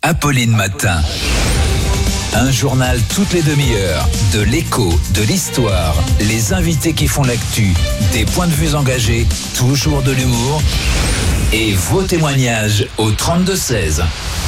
Apolline Matin. Un journal toutes les demi-heures, de l'écho, de l'histoire, les invités qui font l'actu, des points de vue engagés, toujours de l'humour et vos témoignages au 32-16.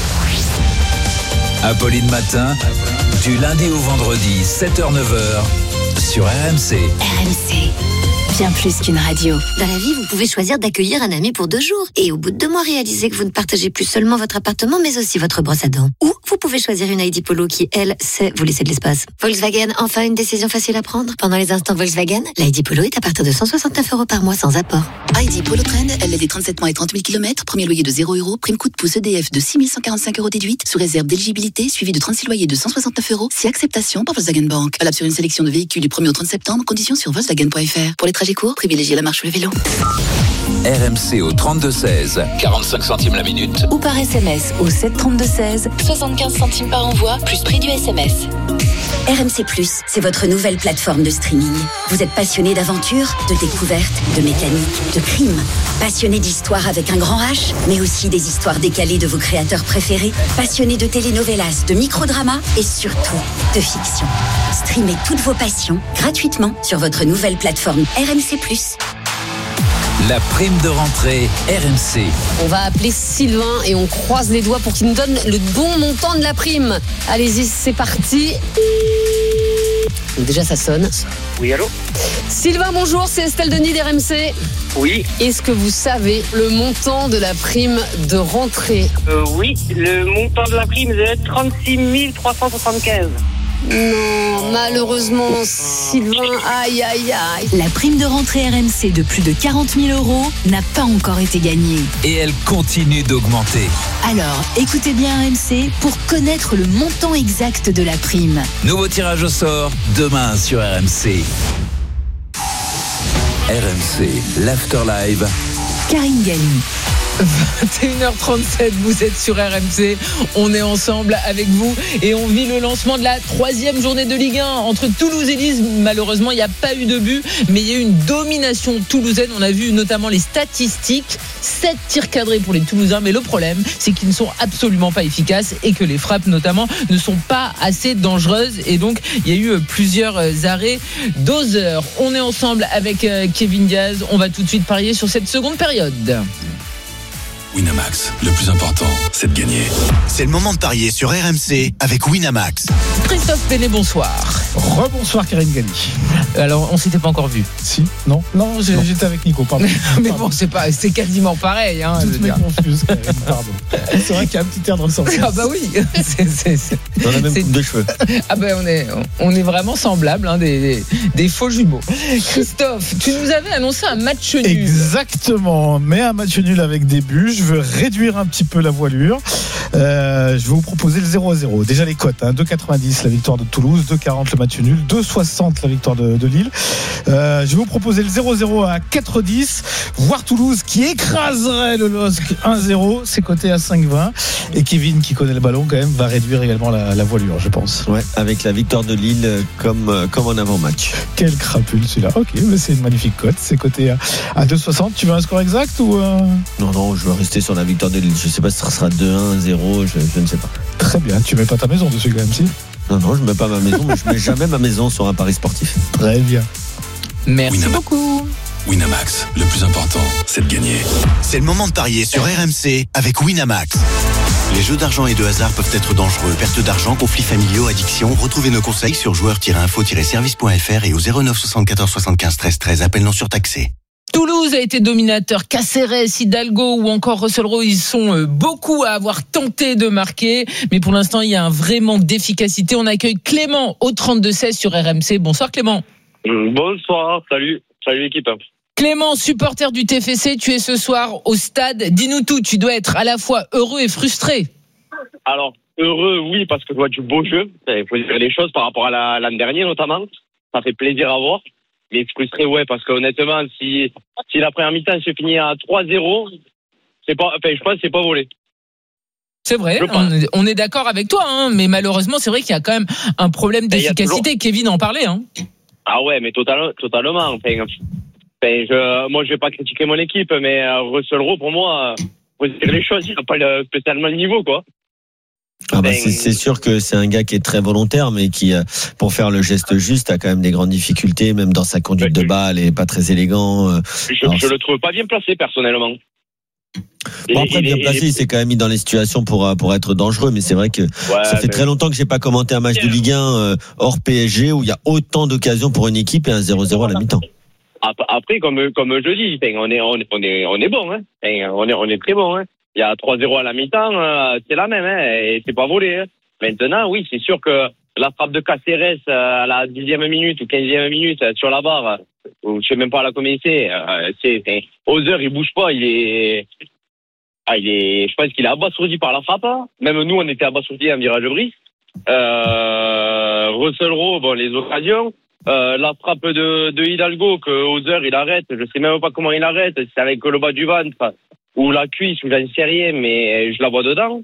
Apolline Matin, du lundi au vendredi, 7h-9h, sur RMC. RMC, bien plus qu'une radio. Dans la vie, vous pouvez choisir d'accueillir un ami pour 2 jours. Et au bout de 2 mois, réaliser que vous ne partagez plus seulement votre appartement, mais aussi votre brosse à dents. Ou vous pouvez choisir une ID Polo qui, elle, sait vous laisser de l'espace. Volkswagen, enfin une décision facile à prendre. Pendant les instants Volkswagen, l'ID Polo est à partir de 169 € par mois sans apport. ID Polo Trend, LLD 37 mois et 30 000 km, premier loyer de 0 €, prime coup de pouce EDF de 6 145 € déduite, sous réserve d'éligibilité, suivi de 36 loyers de 169 €, si acceptation par Volkswagen Bank. Valable sur une sélection de véhicules du 1er au 30 septembre, conditions sur Volkswagen.fr. Pour les trajets courts, privilégiez la marche ou le vélo. RMC au 32-16, 45 centimes la minute. Ou par SMS au 732-16, 75 centimes par envoi, plus prix du SMS. RMC+, c'est votre nouvelle plateforme de streaming. Vous êtes passionné d'aventure, de découverte, de mécanique, de crime. Passionné d'histoire avec un grand H, mais aussi des histoires décalées de vos créateurs préférés. Passionné de telenovelas, de microdramas et surtout de fiction. Streamez toutes vos passions gratuitement sur votre nouvelle plateforme RMC+. La prime de rentrée RMC. On va appeler Sylvain et on croise les doigts pour qu'il nous donne le bon montant de la prime. Allez-y, c'est parti. Donc déjà, ça sonne. Oui, allô ? Sylvain, bonjour, c'est Estelle Denis d'RMC. Oui, Est-ce que vous savez le montant de la prime de rentrée ? oui, le montant de la prime est de 36 375. Non, malheureusement, Sylvain, aïe, aïe, aïe. La prime de rentrée RMC de plus de 40 000 € n'a pas encore été gagnée. Et elle continue d'augmenter. Alors, écoutez bien RMC pour connaître le montant exact de la prime. Nouveau tirage au sort, demain sur RMC. RMC, l'Afterlive. Karine Galli. 21h37, vous êtes sur RMC, on est ensemble avec vous et on vit le lancement de la 3e journée de Ligue 1 entre Toulouse et Nice. Malheureusement, il n'y a pas eu de but, mais il y a eu une domination toulousaine. On a vu notamment les statistiques, 7 tirs cadrés pour les Toulousains, mais le problème, c'est qu'ils ne sont absolument pas efficaces et que les frappes notamment ne sont pas assez dangereuses et donc il y a eu plusieurs arrêts d'2 heures. On est ensemble avec Kevin Diaz, on va tout de suite parier sur cette seconde période. Winamax, le plus important, c'est de gagner. C'est le moment de parier sur RMC avec Winamax. Christophe Pénet, bonsoir. Rebonsoir Karine Galli. Alors, on s'était pas encore vu. Si, non, j'étais avec Nico, pardon. Mais bon, c'est quasiment pareil. Hein, toutes mes confuses, Karine, pardon. C'est vrai qu'il y a un petit air de ressemblance. Ah bah oui, Dans la même coupe de cheveux. Ah bah on est vraiment semblables, hein, des faux jumeaux. Christophe, tu nous avais annoncé un match nul. Exactement, mais un match nul avec des buts. Je veux réduire un petit peu la voilure. Je vais vous proposer le 0-0. Déjà les cotes, 2,90 la victoire de Toulouse, 2,40 le match nul, 2,60 la victoire de Lille. Je vais vous proposer le 0-0 à 4,10, voire Toulouse qui écraserait le LOSC 1-0, c'est coté à 5,20. Et Kevin, qui connaît le ballon quand même, va réduire également la voilure, je pense. Ouais, avec la victoire de Lille comme en avant-match. Quel crapule celui-là. Ok, mais c'est une magnifique cote, c'est coté à 2,60. Tu veux un score exact ou Non, je vais rester sur la victoire de Lille. Je sais pas si ça sera 2-1, 0, je ne sais pas. Très bien, tu mets pas ta maison dessus quand même, si? Non, je mets pas ma maison, mais je mets jamais ma maison sur un pari sportif. Très bien. Merci beaucoup. Winamax, le plus important, c'est de gagner. C'est le moment de parier sur RMC avec Winamax. Les jeux d'argent et de hasard peuvent être dangereux. Perte d'argent, conflits familiaux, addiction. Retrouvez nos conseils sur joueurs-info-service.fr et au 09 74 75 13 13. Appel non surtaxé. Toulouse a été dominateur. Cáceres, Hidalgo ou encore Russell Rowe, ils sont beaucoup à avoir tenté de marquer. Mais pour l'instant, il y a un vrai manque d'efficacité. On accueille Clément au 32-16 sur RMC. Bonsoir Clément. Bonsoir, salut l'équipe. Clément, supporter du TFC, tu es ce soir au stade. Dis-nous tout, tu dois être à la fois heureux et frustré. Alors, heureux, oui, parce que je vois du beau jeu. Il faut dire les choses par rapport à l'an dernier notamment. Ça fait plaisir à voir. Mais frustré, ouais, parce qu'honnêtement, si la première mi-temps se finit à 3-0, je pense que c'est pas volé. C'est vrai, on est d'accord avec toi, hein, mais malheureusement, c'est vrai qu'il y a quand même un problème d'efficacité. Kevin en parlait. Hein. Ah ouais, mais totalement. Moi, je vais pas critiquer mon équipe, mais Russell Rowe, pour moi, faut dire les choses, il n'a pas spécialement le niveau, quoi. C'est sûr que c'est un gars qui est très volontaire, mais qui, pour faire le geste juste, a quand même des grandes difficultés, même dans sa conduite de balle, et pas très élégant. Je le trouve pas bien placé, personnellement. Bon, après, bien placé, il s'est quand même mis dans les situations pour être dangereux, mais c'est vrai que ça fait très longtemps que j'ai pas commenté un match de Ligue 1 hors PSG où il y a autant d'occasions pour une équipe et un 0-0 à la mi-temps. Après, comme je dis, on est bon, hein. On est très bon, hein. Il y a 3-0 à la mi-temps, c'est la même, hein, et c'est pas volé, hein. Maintenant, oui, c'est sûr que la frappe de Cáceres à la 10e minute ou 15e minute sur la barre, ou je sais même pas à la combien c'est Hauser, il bouge pas, je pense qu'il est abasourdi par la frappe, hein. Même nous, on était abasourdis à un virage brise. Russell Rowe, bon, les occasions. La frappe de Hidalgo que Hauser il arrête, je sais même pas comment il arrête, si c'est avec le bas du ventre ou la cuisse ou j'en sais rien, mais je la vois dedans.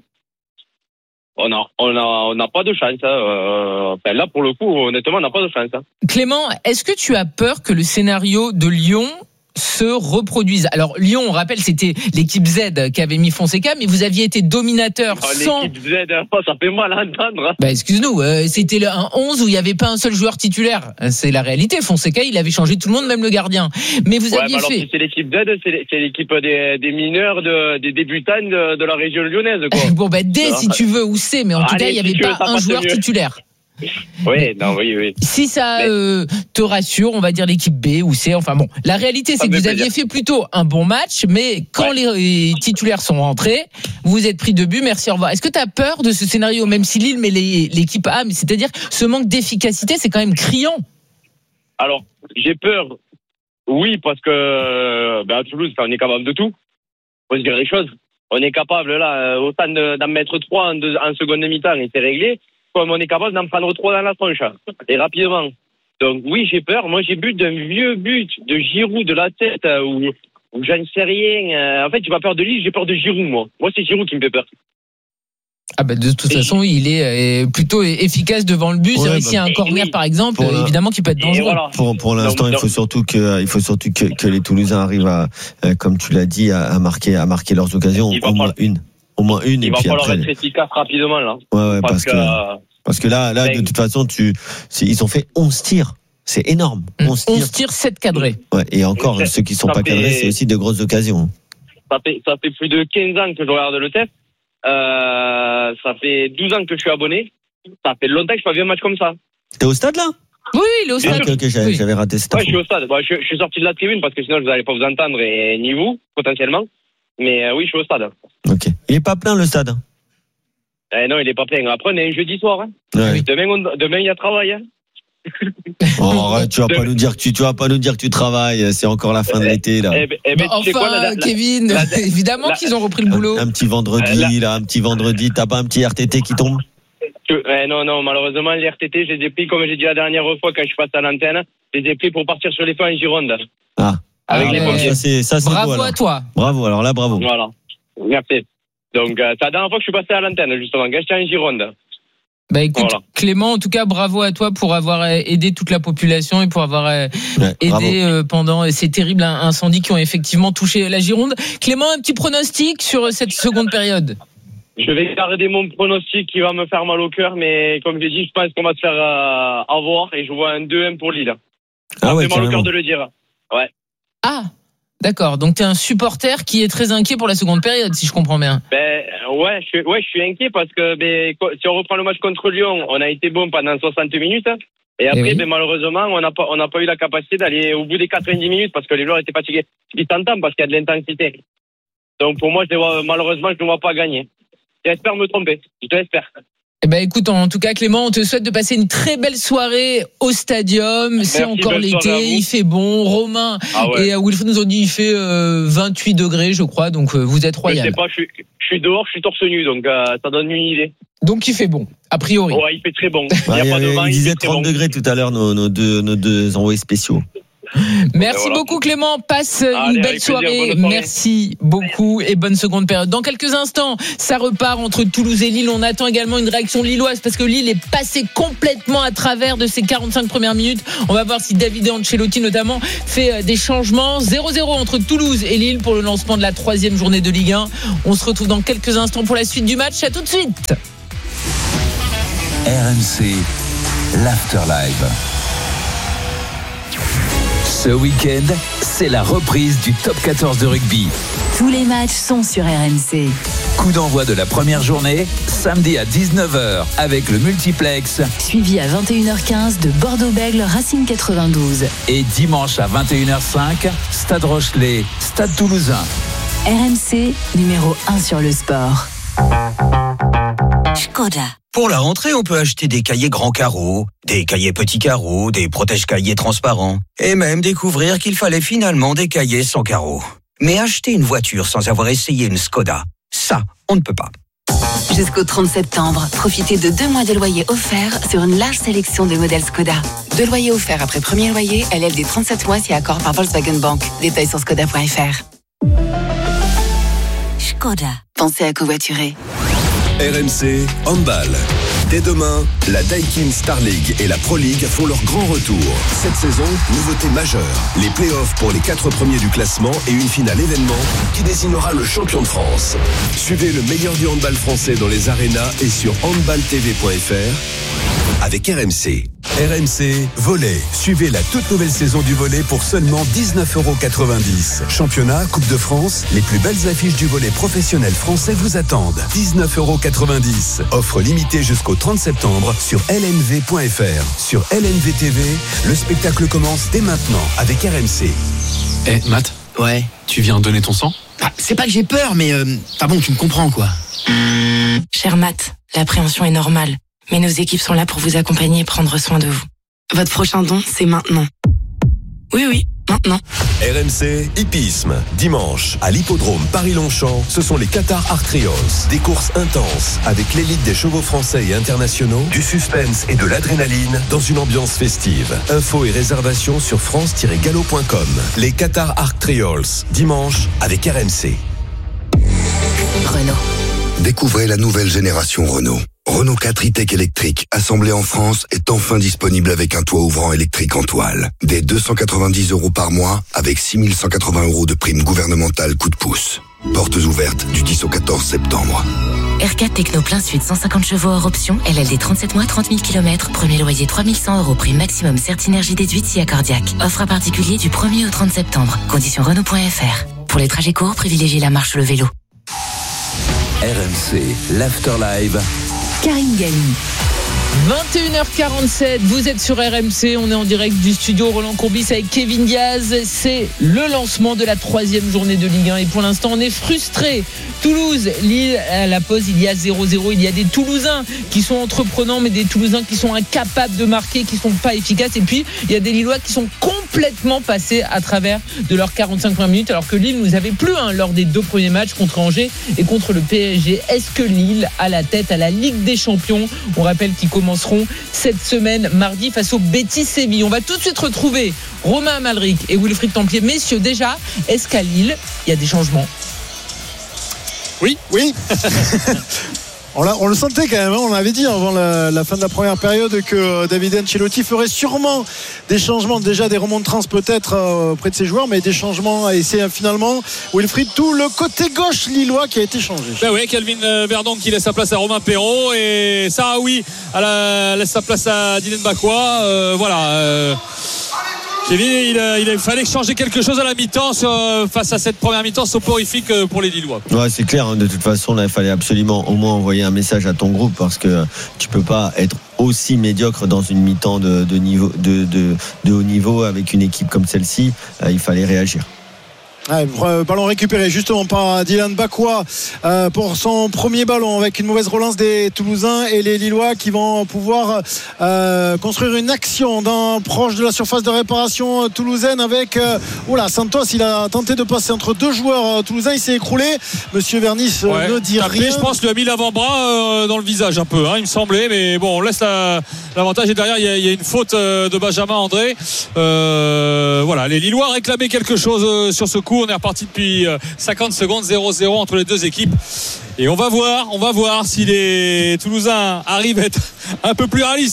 On n'a pas de chance. Enfin, là pour le coup, honnêtement, on n'a pas de chance. Clément, est-ce que tu as peur que le scénario de Lyon se reproduise? Alors Lyon, on rappelle, c'était l'équipe Z qui avait mis Fonseca, mais vous aviez été dominateur sans... L'équipe Z, ça fait mal à entendre. Bah excuse-nous, c'était un 11 où il n'y avait pas un seul joueur titulaire. C'est la réalité. Fonseca, il avait changé tout le monde, même le gardien. Mais vous aviez alors, fait... Si c'est l'équipe Z, c'est l'équipe des mineurs, des débutants de la région lyonnaise, quoi. Bon, si tu veux, où c'est, mais en tout cas, il n'y avait pas un joueur titulaire. Oui. Si ça te rassure, on va dire l'équipe B ou C. Enfin bon, la réalité c'est que vous aviez fait plutôt un bon match, mais quand les titulaires sont rentrés, vous êtes pris 2 buts. Merci, au revoir. Est-ce que tu as peur de ce scénario, même si Lille met l'équipe A, mais c'est-à-dire ce manque d'efficacité, c'est quand même criant. Alors, j'ai peur. Oui, parce que à Toulouse, on est capable de tout. Faut se dire les choses. On est capable là, autant d'en mettre 3 en seconde mi-temps et c'est réglé. Comme on est capable d'en prendre 3 dans la tronche, et rapidement. Donc oui, j'ai peur. Moi, j'ai but d'un vieux but de Giroud de la tête, ou j'en sais rien. En fait, j'ai pas peur de lui, j'ai peur de Giroud, moi. Moi, c'est Giroud qui me fait peur. Ah de toute façon, il est plutôt efficace devant le but. C'est vrai, s'il y a un corner, par exemple, évidemment, qui peut être dangereux. Voilà. Pour l'instant, il faut surtout que les Toulousains arrivent à, comme tu l'as dit, à marquer leurs occasions, au moins une. Il et va puis falloir après, être efficace rapidement, là. Ouais, parce que là, de toute façon, ils ont fait 11 tirs. C'est énorme. 11 tirs, 7 cadrés. Ouais, et encore, ceux qui sont pas cadrés, c'est aussi de grosses occasions. Ça fait plus de 15 ans que je regarde le TEF. Ça fait 12 ans que je suis abonné. Ça fait longtemps que je n'ai pas vu un match comme ça. T'es au stade, là? Oui, il est au stade. Ok, j'avais raté cette info. Je suis au stade. Je suis sorti de la tribune parce que sinon je n'allais pas vous entendre, et ni vous, potentiellement. Mais oui, je suis au stade. Ok. Il est pas plein, le stade? Non, il est pas plein. Après, on est un jeudi soir. Hein. Ouais. Demain, il y a travail. Hein. Arrête, tu vas pas nous dire que tu travailles. C'est encore la fin de l'été, là. Kevin, évidemment qu'ils ont repris le boulot. Un petit vendredi, t'as pas un petit RTT qui tombe? Non, malheureusement, les RTT, je les ai pris, comme j'ai dit la dernière fois quand je suis passé à l'antenne, je les ai pris pour partir sur les fins en Gironde. Avec les pompiers. Ça, c'est bravo beau, à toi. Bravo, alors là, bravo. Voilà. Merci. Donc, c'est la dernière fois que je suis passé à l'antenne, justement, quand j'étais en Gironde. Écoute, voilà. Clément, en tout cas, bravo à toi pour avoir aidé toute la population et pour avoir aidé pendant ces terribles incendies qui ont effectivement touché la Gironde. Clément, un petit pronostic sur cette seconde période? Je vais garder mon pronostic qui va me faire mal au cœur, mais comme j'ai dit, je pense qu'on va se faire avoir et je vois un 2-1 pour Lille. Ça fait mal au cœur de le dire. Ouais. Ah, d'accord. Donc, tu es un supporter qui est très inquiet pour la seconde période, si je comprends bien. Je suis inquiet parce que si on reprend le match contre Lyon, on a été bon pendant 60 minutes. Et après, malheureusement, on n'a pas eu la capacité d'aller au bout des 90 minutes parce que les joueurs étaient fatigués. Ce qui s'entend parce qu'il y a de l'intensité. Donc, pour moi, malheureusement, je ne vois pas gagner. J'espère me tromper. Je te l'espère. Écoute, en tout cas, Clément, on te souhaite de passer une très belle soirée au stadium. C'est encore l'été, il fait bon. Romain et Wilfried nous ont dit il fait 28 degrés, je crois. Donc, vous êtes royal. Je sais pas, je suis dehors, je suis torse nu, donc ça donne une idée. Donc, il fait bon, a priori. Ouais, il fait très bon. Il disait 30 degrés tout à l'heure, nos deux envoyés spéciaux. Merci beaucoup Clément, passe une belle soirée. Merci beaucoup et bonne seconde période. Dans quelques instants, ça repart entre Toulouse et Lille. On attend également une réaction lilloise parce que Lille est passé complètement à travers de ses 45 premières minutes. On va voir si Davide Ancelotti notamment fait des changements. 0-0 entre Toulouse et Lille pour le lancement de la 3e journée de Ligue 1. On se retrouve dans quelques instants pour la suite du match. À tout de suite. RMC, l'Afterlife. Ce week-end, c'est la reprise du top 14 de rugby. Tous les matchs sont sur RMC. Coup d'envoi de la première journée, samedi à 19h avec le multiplex. Suivi à 21h15 de Bordeaux-Bègles Racing 92. Et dimanche à 21h05, Stade Rochelet, Stade Toulousain. RMC, numéro 1 sur le sport. Škoda. Pour la rentrée, on peut acheter des cahiers grands carreaux, des cahiers petits carreaux, des protège-cahiers transparents, et même découvrir qu'il fallait finalement des cahiers sans carreaux. Mais acheter une voiture sans avoir essayé une Škoda, ça, on ne peut pas. Jusqu'au 30 septembre, profitez de 2 mois de loyer offert sur une large sélection de modèles Škoda. 2 loyers offerts après premier loyer, LLD 37 mois si accord par Volkswagen Bank. Détails sur škoda.fr. Škoda. Pensez à covoiturer. RMC Handball. Dès demain, la Daikin Star League et la Pro League font leur grand retour. Cette saison, nouveauté majeure. Les playoffs pour les 4 premiers du classement et une finale événement qui désignera le champion de France. Suivez le meilleur du handball français dans les arénas et sur handballtv.fr avec RMC. RMC Volley. Suivez la toute nouvelle saison du volley pour seulement 19,90 €. Championnat, Coupe de France, les plus belles affiches du volley professionnel français vous attendent. 19,90 €. Offre limitée jusqu'au 30 septembre sur lnv.fr. Sur LNV TV, le spectacle commence dès maintenant avec RMC. Matt. Ouais. Tu viens donner ton sang ? C'est pas que j'ai peur, mais bon, tu me comprends quoi. Cher Matt, l'appréhension est normale. Mais nos équipes sont là pour vous accompagner et prendre soin de vous. Votre prochain don, c'est maintenant. Oui, maintenant. RMC Hippisme. Dimanche, à l'hippodrome Paris-Longchamp, ce sont les Qatar Art Trials. Des courses intenses avec l'élite des chevaux français et internationaux, du suspense et de l'adrénaline dans une ambiance festive. Infos et réservations sur france-galop.com. Les Qatar Art Trials. Dimanche avec RMC. Renault. Découvrez la nouvelle génération Renault. Renault 4 e-Tech électrique, assemblé en France, est enfin disponible avec un toit ouvrant électrique en toile. Dès 290 € par mois, avec 6 180 € de prime gouvernementale coup de pouce. Portes ouvertes du 10 au 14 septembre. R4 Techno plein sud, 150 chevaux hors option, LLD 37 mois, 30 000 km, premier loyer 3 100 €, prime maximum Certinergie déduite si accordiaque. Offre à particulier du 1er au 30 septembre. Conditions Renault.fr. Pour les trajets courts, privilégiez la marche ou le vélo. RMC, l'Afterlife. Karine Galli. 21h47, vous êtes sur RMC, on est en direct du studio Roland Courbis avec Kevin Diaz. C'est le lancement de la 3e journée de Ligue 1 et pour l'instant on est frustré. Toulouse, Lille, à la pause il y a 0-0, il y a des Toulousains qui sont entreprenants mais des Toulousains qui sont incapables de marquer, qui sont pas efficaces, et puis il y a des Lillois qui sont complètement passés à travers de leurs 45 premières minutes alors que Lille nous avait plu lors des 2 premiers matchs contre Angers et contre le PSG. Est-ce que Lille a la tête à la Ligue des Champions? On rappelle qu'ils commenceront cette semaine mardi face au Betis Séville. On va tout de suite retrouver Romain Amalric et Wilfried Templier. Messieurs, déjà, est-ce qu'à Lille il y a des changements? Oui. On le sentait quand même, on avait dit avant la fin de la première période que David Ancelotti ferait sûrement des changements, déjà des remontrances peut-être auprès de ses joueurs, mais des changements, et c'est finalement Wilfried tout le côté gauche lillois qui a été changé. Ben oui, Kelvin Verdon qui laisse sa place à Romain Perrault et Sahraoui laisse sa place à Dylan Bakwa. Kevin, il fallait changer quelque chose à la mi-temps face à cette première mi-temps soporifique pour les Lillois. Ouais, c'est clair. De toute façon, là, il fallait absolument au moins envoyer un message à ton groupe parce que tu peux pas être aussi médiocre dans une mi-temps de haut niveau avec une équipe comme celle-ci. Il fallait réagir. Ballon récupéré justement par Dylan Bakwa pour son premier ballon avec une mauvaise relance des Toulousains et les Lillois qui vont pouvoir construire une action proche de la surface de réparation toulousaine avec Santos. Il a tenté de passer entre 2 joueurs toulousains, il s'est écroulé. Monsieur Vernis ne dit rien. Je pense qu'il a mis l'avant-bras dans le visage un peu, il me semblait, mais bon, on laisse l'avantage. Et derrière il y a une faute de Benjamin André. Les Lillois réclamaient quelque chose sur ce coup. On est reparti depuis 50 secondes, 0-0 entre les deux équipes. Et on va voir si les Toulousains arrivent à être un peu plus réalistes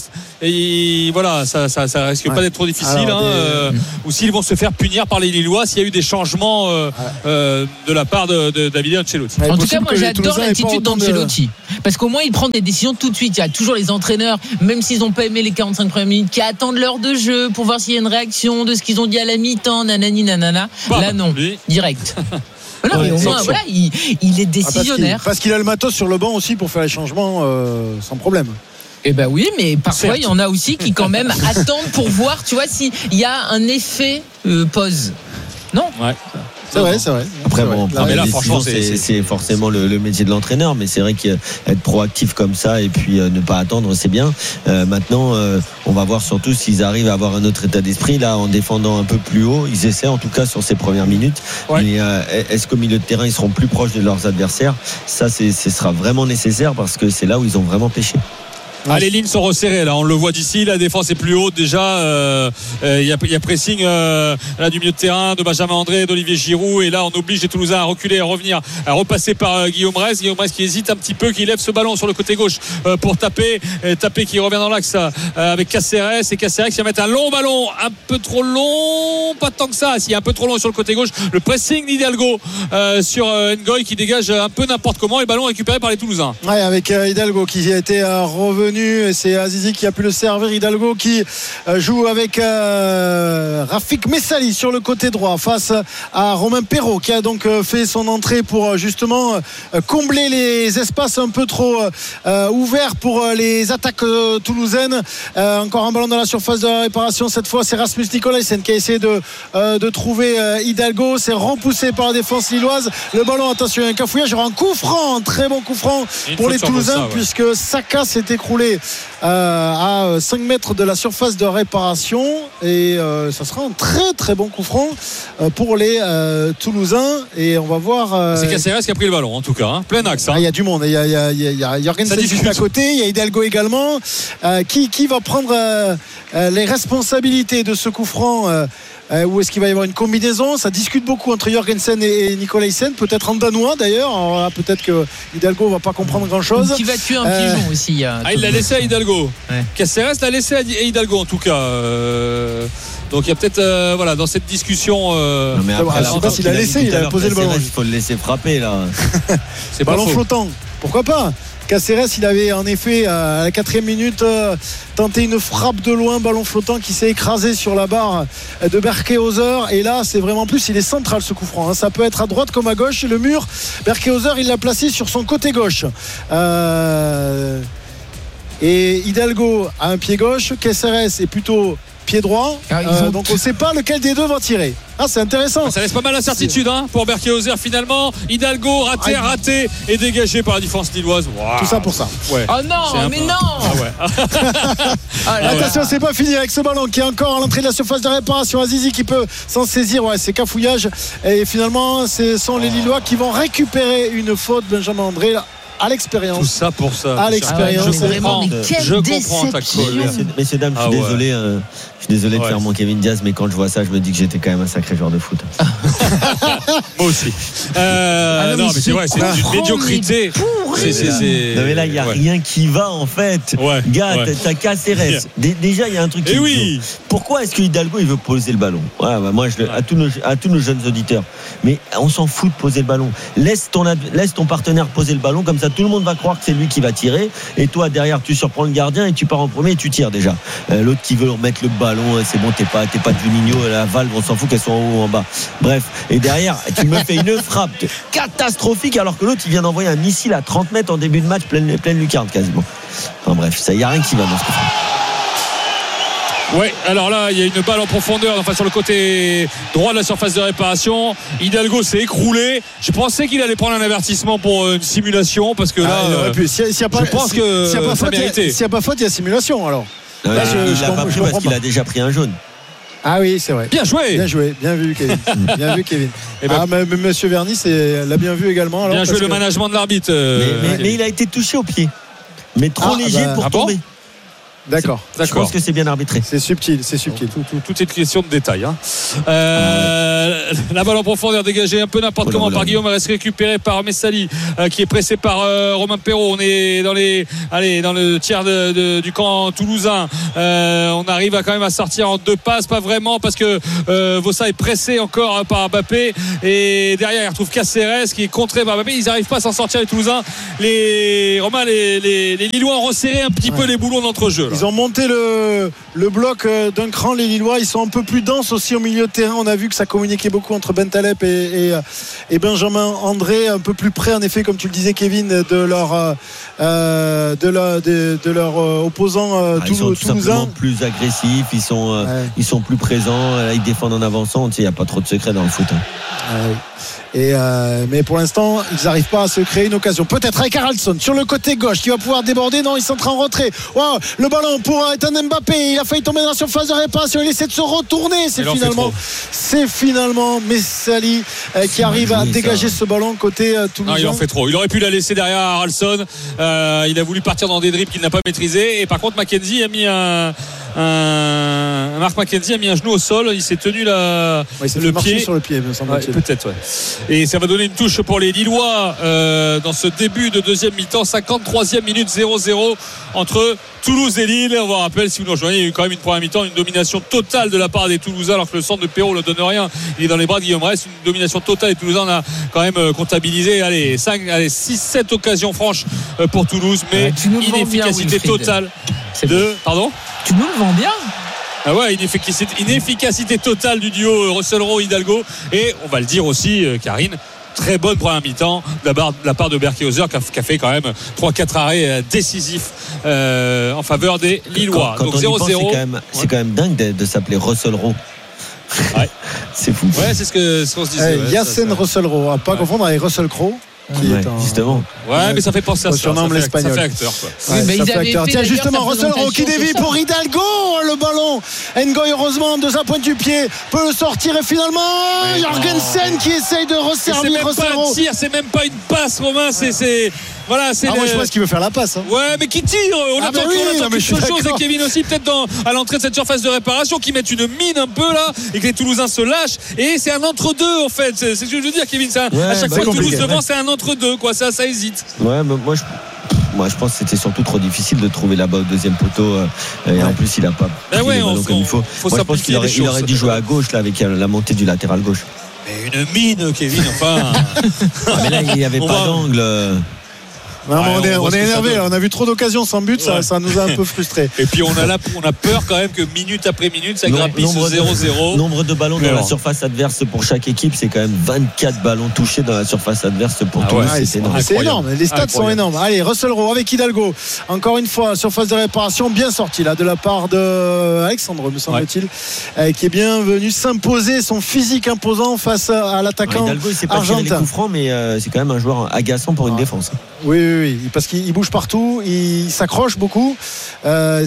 et voilà, ça risque pas d'être trop difficile. Ou s'ils vont se faire punir par les Lillois s'il y a eu des changements de la part de David Ancelotti. En tout cas, moi j'adore l'attitude d'Ancelotti parce qu'au moins il prend des décisions tout de suite. Il y a toujours les entraîneurs, même s'ils n'ont pas aimé les 45 premières minutes, qui attendent l'heure de jeu pour voir s'il y a une réaction de ce qu'ils ont dit à la mi-temps, nanani nanana. Là non, direct. Non, mais au moins, voilà, il est décisionnaire. Parce qu'il a le matos sur le banc aussi pour faire les changements sans problème. Eh ben oui, mais parfois il y en a aussi qui quand même attendent pour voir, tu vois, s'il y a un effet pause. Non. Ouais. C'est vrai. Après, bon, là, franchement, c'est forcément le métier de l'entraîneur, mais c'est vrai qu'être proactif comme ça et puis ne pas attendre, c'est bien. Maintenant, on va voir surtout s'ils arrivent à avoir un autre état d'esprit là en défendant un peu plus haut. Ils essaient en tout cas sur ces premières minutes. Ouais. Mais est-ce qu'au milieu de terrain, ils seront plus proches de leurs adversaires ? Ça, ce sera vraiment nécessaire parce que c'est là où ils ont vraiment péché. Les lignes sont resserrées là, on le voit d'ici, la défense est plus haute déjà, il y a pressing là du milieu de terrain de Benjamin André, d'Olivier Giroud, et là on oblige les Toulousains à reculer, à revenir, à repasser par Guillaume Rez qui hésite un petit peu, qui lève ce ballon sur le côté gauche pour taper qui revient dans l'axe avec Caceres, et Caceres qui va mettre un long ballon, un peu trop long, pas tant que ça, s'il est un peu trop long sur le côté gauche, le pressing d'Hidalgo sur Ngoy qui dégage un peu n'importe comment, et ballon récupéré par les Toulousains. Ouais, avec Hidalgo qui a été revenu, et c'est Azizi qui a pu le servir. Hidalgo qui joue avec Rafik Messali sur le côté droit face à Romain Perraud qui a donc fait son entrée pour justement combler les espaces un peu trop ouverts pour les attaques toulousaines. Encore un ballon dans la surface de la réparation, cette fois c'est Rasmus Nikolaisen qui a essayé de trouver Hidalgo, c'est repoussé par la défense lilloise. Le ballon, attention, un cafouillage, il y aura un coup franc, un très bon coup franc pour les Toulousains, puisque Saka s'est écroulé à 5 mètres de la surface de réparation, et ça sera un très très bon coup franc pour les Toulousains, et on va voir c'est Caceres qui a pris le ballon en tout cas, hein. Plein axe, hein. Il y a du monde, il y a Jorgensen juste à côté, il y a Hidalgo également, qui va prendre les responsabilités de ce coup franc, ou est-ce qu'il va y avoir une combinaison? Ça discute beaucoup entre Jorgensen et Nikolaisen, peut-être en danois d'ailleurs. Alors là, peut-être que Hidalgo va pas comprendre grand-chose. Qui va tuer un pigeon aussi. Il l'a laissé à Hidalgo. Ouais. Caceres l'a laissé à Hidalgo en tout cas. Donc il y a peut-être voilà, dans cette discussion. Non, mais après, je sais pas s'il a laissé, il a posé le ballon. Il faut le laisser frapper là. C'est ballon flottant. Pourquoi pas? Caceres, il avait en effet à la 4e minute tenté une frappe de loin, ballon flottant qui s'est écrasé sur la barre de Berkehauser, et là c'est vraiment plus, il est central ce coup franc, hein. Ça peut être à droite comme à gauche, le mur, Berkehauser il l'a placé sur son côté gauche, et Hidalgo a un pied gauche, Caceres est plutôt pied droit, donc on ne sait pas lequel des deux va tirer. C'est intéressant. Ça laisse pas mal d'incertitude, hein, pour Berkehauser finalement. Hidalgo raté et dégagé par la défense lilloise. Wow. Tout ça pour ça. Ouais. Oh non, mais non. Attention, c'est pas fini avec ce ballon qui est encore à l'entrée de la surface de réparation. Azizi qui peut s'en saisir. Ouais, c'est cafouillage. Et finalement, ce sont les Lillois qui vont récupérer une faute. Benjamin André à l'expérience. Tout ça pour ça. À l'expérience. Je comprends ta colère. Messieurs, dames, je suis désolé. Je suis désolé de faire mon Kevin Diaz, mais quand je vois ça, je me dis que j'étais quand même un sacré joueur de foot. Moi aussi. Non, mais c'est vrai, c'est une médiocrité. Non, mais là, il n'y a rien qui va en fait. Gars, t'as Caceres. Déjà, il y a un truc qui me dit. Pourquoi est-ce que Hidalgo il veut poser le ballon? Moi, à tous nos jeunes auditeurs. Mais on s'en fout de poser le ballon. Laisse ton partenaire poser le ballon, comme ça tout le monde va croire que c'est lui qui va tirer. Et toi, derrière, tu surprends le gardien et tu pars en premier et tu tires déjà. L'autre qui veut remettre le ballon, c'est bon, t'es pas de Juninho, la valve, on s'en fout qu'elle soit en haut ou en bas. Bref, et derrière, tu me fais une frappe catastrophique alors que l'autre il vient d'envoyer un missile à 30 mètres en début de match, pleine lucarne quasiment. Enfin bref, il n'y a rien qui va dans ce coup. Ouais, alors là, il y a une balle en profondeur, enfin sur le côté droit de la surface de réparation. Hidalgo s'est écroulé. Je pensais qu'il allait prendre un avertissement pour une simulation, parce que là, je pense que ça méritait. S'il n'y a pas faute, il y a simulation alors. Non, là, il l'a pas pris parce qu'il a déjà pris un jaune. Ah oui, c'est vrai. Bien joué. Bien vu, Kevin. Bien vu, Kevin. Mais Monsieur Verny l'a bien vu également. Alors, bien joué le management de l'arbitre. Mais il a été touché au pied. Mais trop léger pour tomber. D'accord. Je pense que c'est bien arbitré. C'est subtil. Tout est question de détail, hein. La balle en profondeur dégagée un peu n'importe comment par Guillaume, elle reste récupérée par Messali, qui est pressé par Romain Perraud. On est dans le tiers du camp toulousain. On arrive quand même à sortir en 2 passes, pas vraiment, parce que Vossa est pressé encore par Mbappé, et derrière il retrouve Caceres qui est contré par Mbappé. Ils n'arrivent pas à s'en sortir, les Toulousains. Les Lillois ont resserré un petit peu les boulons d'entrejeu. Ils ont monté le bloc d'un cran, les Lillois. Ils sont un peu plus denses aussi au milieu de terrain. On a vu que ça communiquait beaucoup entre Bentaleb et Benjamin André, un peu plus près en effet, comme tu le disais Kevin, de leur opposant ils sont tout toulousain. simplement plus agressifs, ils sont plus présents, ils défendent en avançant. Il n'y a pas trop de secrets dans le foot. Mais pour l'instant ils n'arrivent pas à se créer une occasion. Peut-être avec Haraldsson sur le côté gauche qui va pouvoir déborder. Non, il s'entre en retrait. Wow, le ballon pour Ethan Mbappé, il a failli tomber dans la surface de réparation, il essaie de se retourner. C'est finalement Messali qui arrive à dégager ce ballon côté toulousain. Non, il en fait trop. Il aurait pu la laisser derrière Haraldsson. Il a voulu partir dans des dribbles qu'il n'a pas maîtrisés, et par contre Mackenzie a mis Marc Mackenzie a mis un genou au sol, il s'est tenu le pied sur le pied, me semble-t-il. Peut-être, ouais. Et ça va donner une touche pour les Lillois dans ce début de deuxième mi-temps. 53e minute, 0-0 entre Toulouse et Lille. On vous rappelle, si vous nous rejoignez, il y a eu quand même une première mi-temps, une domination totale de la part des Toulousains, alors que le centre de Perrault ne donne rien. Il est dans les bras de Guillaume Rest. Une domination totale, et Toulousains, on a quand même comptabilisé 6-7 occasions franches pour Toulouse, mais inefficacité totale Pardon, tu nous le vends bien. Ah ouais, inefficacité totale du duo Russell Rowe Hidalgo. Et on va le dire aussi, Karine, très bonne première mi-temps de la part de Berkehauser qui a fait quand même 3-4 arrêts décisifs en faveur des Lillois. Quand donc 0-0. C'est quand même dingue de s'appeler Russell Rowe. Ouais. C'est fou. Ouais, c'est ce qu'on se disait. Yacine Russell Rowe, à pas confondre avec Russell Crowe. Justement. Ouais, mais ça fait penser à ça. Surnomme l'espagnol. Ça fait acteur, quoi. Tiens, justement, Russell Rowe qui dévie pour Hidalgo. Le ballon. Ngoy, heureusement, de sa pointe du pied, peut le sortir, et finalement, Jorgensen qui essaye de resservir Russell Rowe. C'est même pas une passe, Romain. Voilà, moi je pense qu'il veut faire la passe. Ouais, mais qui tire. On attend quelque chose. Et Kevin aussi, peut-être à l'entrée de cette surface de réparation, qui mettent une mine un peu là, et que les Toulousains se lâchent. Et c'est un entre-deux en fait. C'est ce que je veux dire, Kevin. À chaque fois que Toulouse devant, c'est un entre-deux, quoi. Ça hésite. Ouais, mais moi je pense que c'était surtout trop difficile de trouver là-bas au deuxième poteau, et en plus il a pas pris le ballon comme il faut. Moi je pense qu'il aurait dû jouer à gauche là, avec la montée du latéral gauche. Mais une mine, Kevin, enfin. Mais là il n'y avait pas d'angle. On est énervé, on a vu trop d'occasions sans but, ça nous a un peu frustrés. Et puis on a peur quand même que minute après minute ça grappille ce 0-0. Nombre de ballons dans la surface adverse pour chaque équipe, c'est quand même 24 ballons touchés dans la surface adverse pour Toulouse. C'est énorme, les stats sont énormes. Allez, Russell Rowe avec Hidalgo, encore une fois surface de réparation bien sortie là de la part de Alexandre, me semble-t-il, qui est bien venu s'imposer, son physique imposant face à l'attaquant Hidalgo, il s'est pas tiré les coups francs, mais c'est quand même un joueur agaçant pour une défense. Oui, parce qu'il bouge partout, il s'accroche beaucoup. Il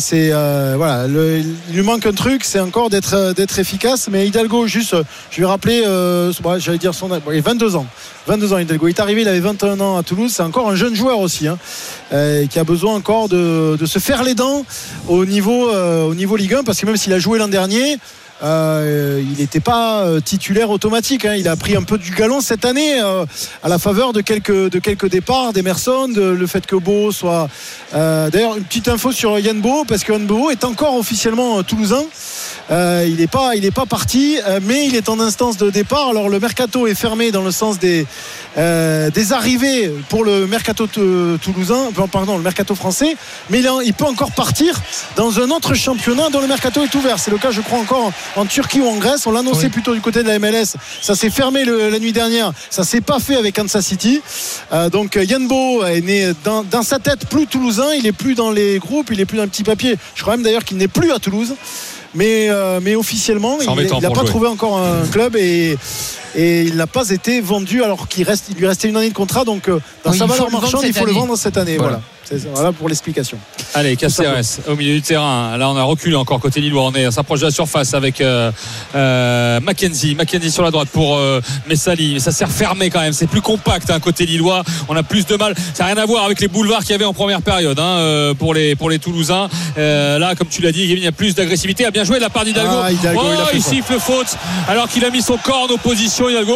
lui manque un truc, c'est encore d'être efficace. Mais Hidalgo, juste, je vais rappeler, j'allais dire il a 22 ans. 22 ans Hidalgo. Il est arrivé, il avait 21 ans à Toulouse. C'est encore un jeune joueur aussi, qui a besoin encore de se faire les dents au niveau Ligue 1, parce que même s'il a joué l'an dernier, il n'était pas titulaire automatique, il a pris un peu du galon cette année, à la faveur de quelques départs d'Emerson, le fait que Beau soit d'ailleurs une petite info sur Yann Beau, parce que Yann Beau est encore officiellement toulousain. Il n'est pas parti, mais il est en instance de départ. Alors le mercato est fermé dans le sens des arrivées pour le mercato toulousain, le mercato français, mais il peut encore partir dans un autre championnat dont le mercato est ouvert. C'est le cas, je crois, encore en Turquie ou en Grèce. On l'annonçait plutôt du côté de la MLS. Ça s'est fermé la nuit dernière. Ça s'est pas fait avec Kansas City. Donc Yann Beau est né dans sa tête plus toulousain. Il est plus dans les groupes, il est plus dans le petit papier. Je crois même d'ailleurs qu'il n'est plus à Toulouse. Mais officiellement, il n'a pas trouvé encore un club, et il n'a pas été vendu, alors qu'il lui restait une année de contrat. Donc dans sa valeur marchande, il faut le vendre cette année. Voilà pour l'explication. Allez, Caceres au milieu du terrain. Là on a reculé encore côté lillois. On s'approche de la surface avec Mackenzie sur la droite pour Messali. Ça s'est refermé quand même. C'est plus compact côté lillois. On a plus de mal. Ça n'a rien à voir avec les boulevards qu'il y avait en première période pour les Toulousains. Là, comme tu l'as dit, il y a plus d'agressivité. A bien joué de la part d'Hidalgo. Il siffle faute alors qu'il a mis son corps en opposition. Hidalgo.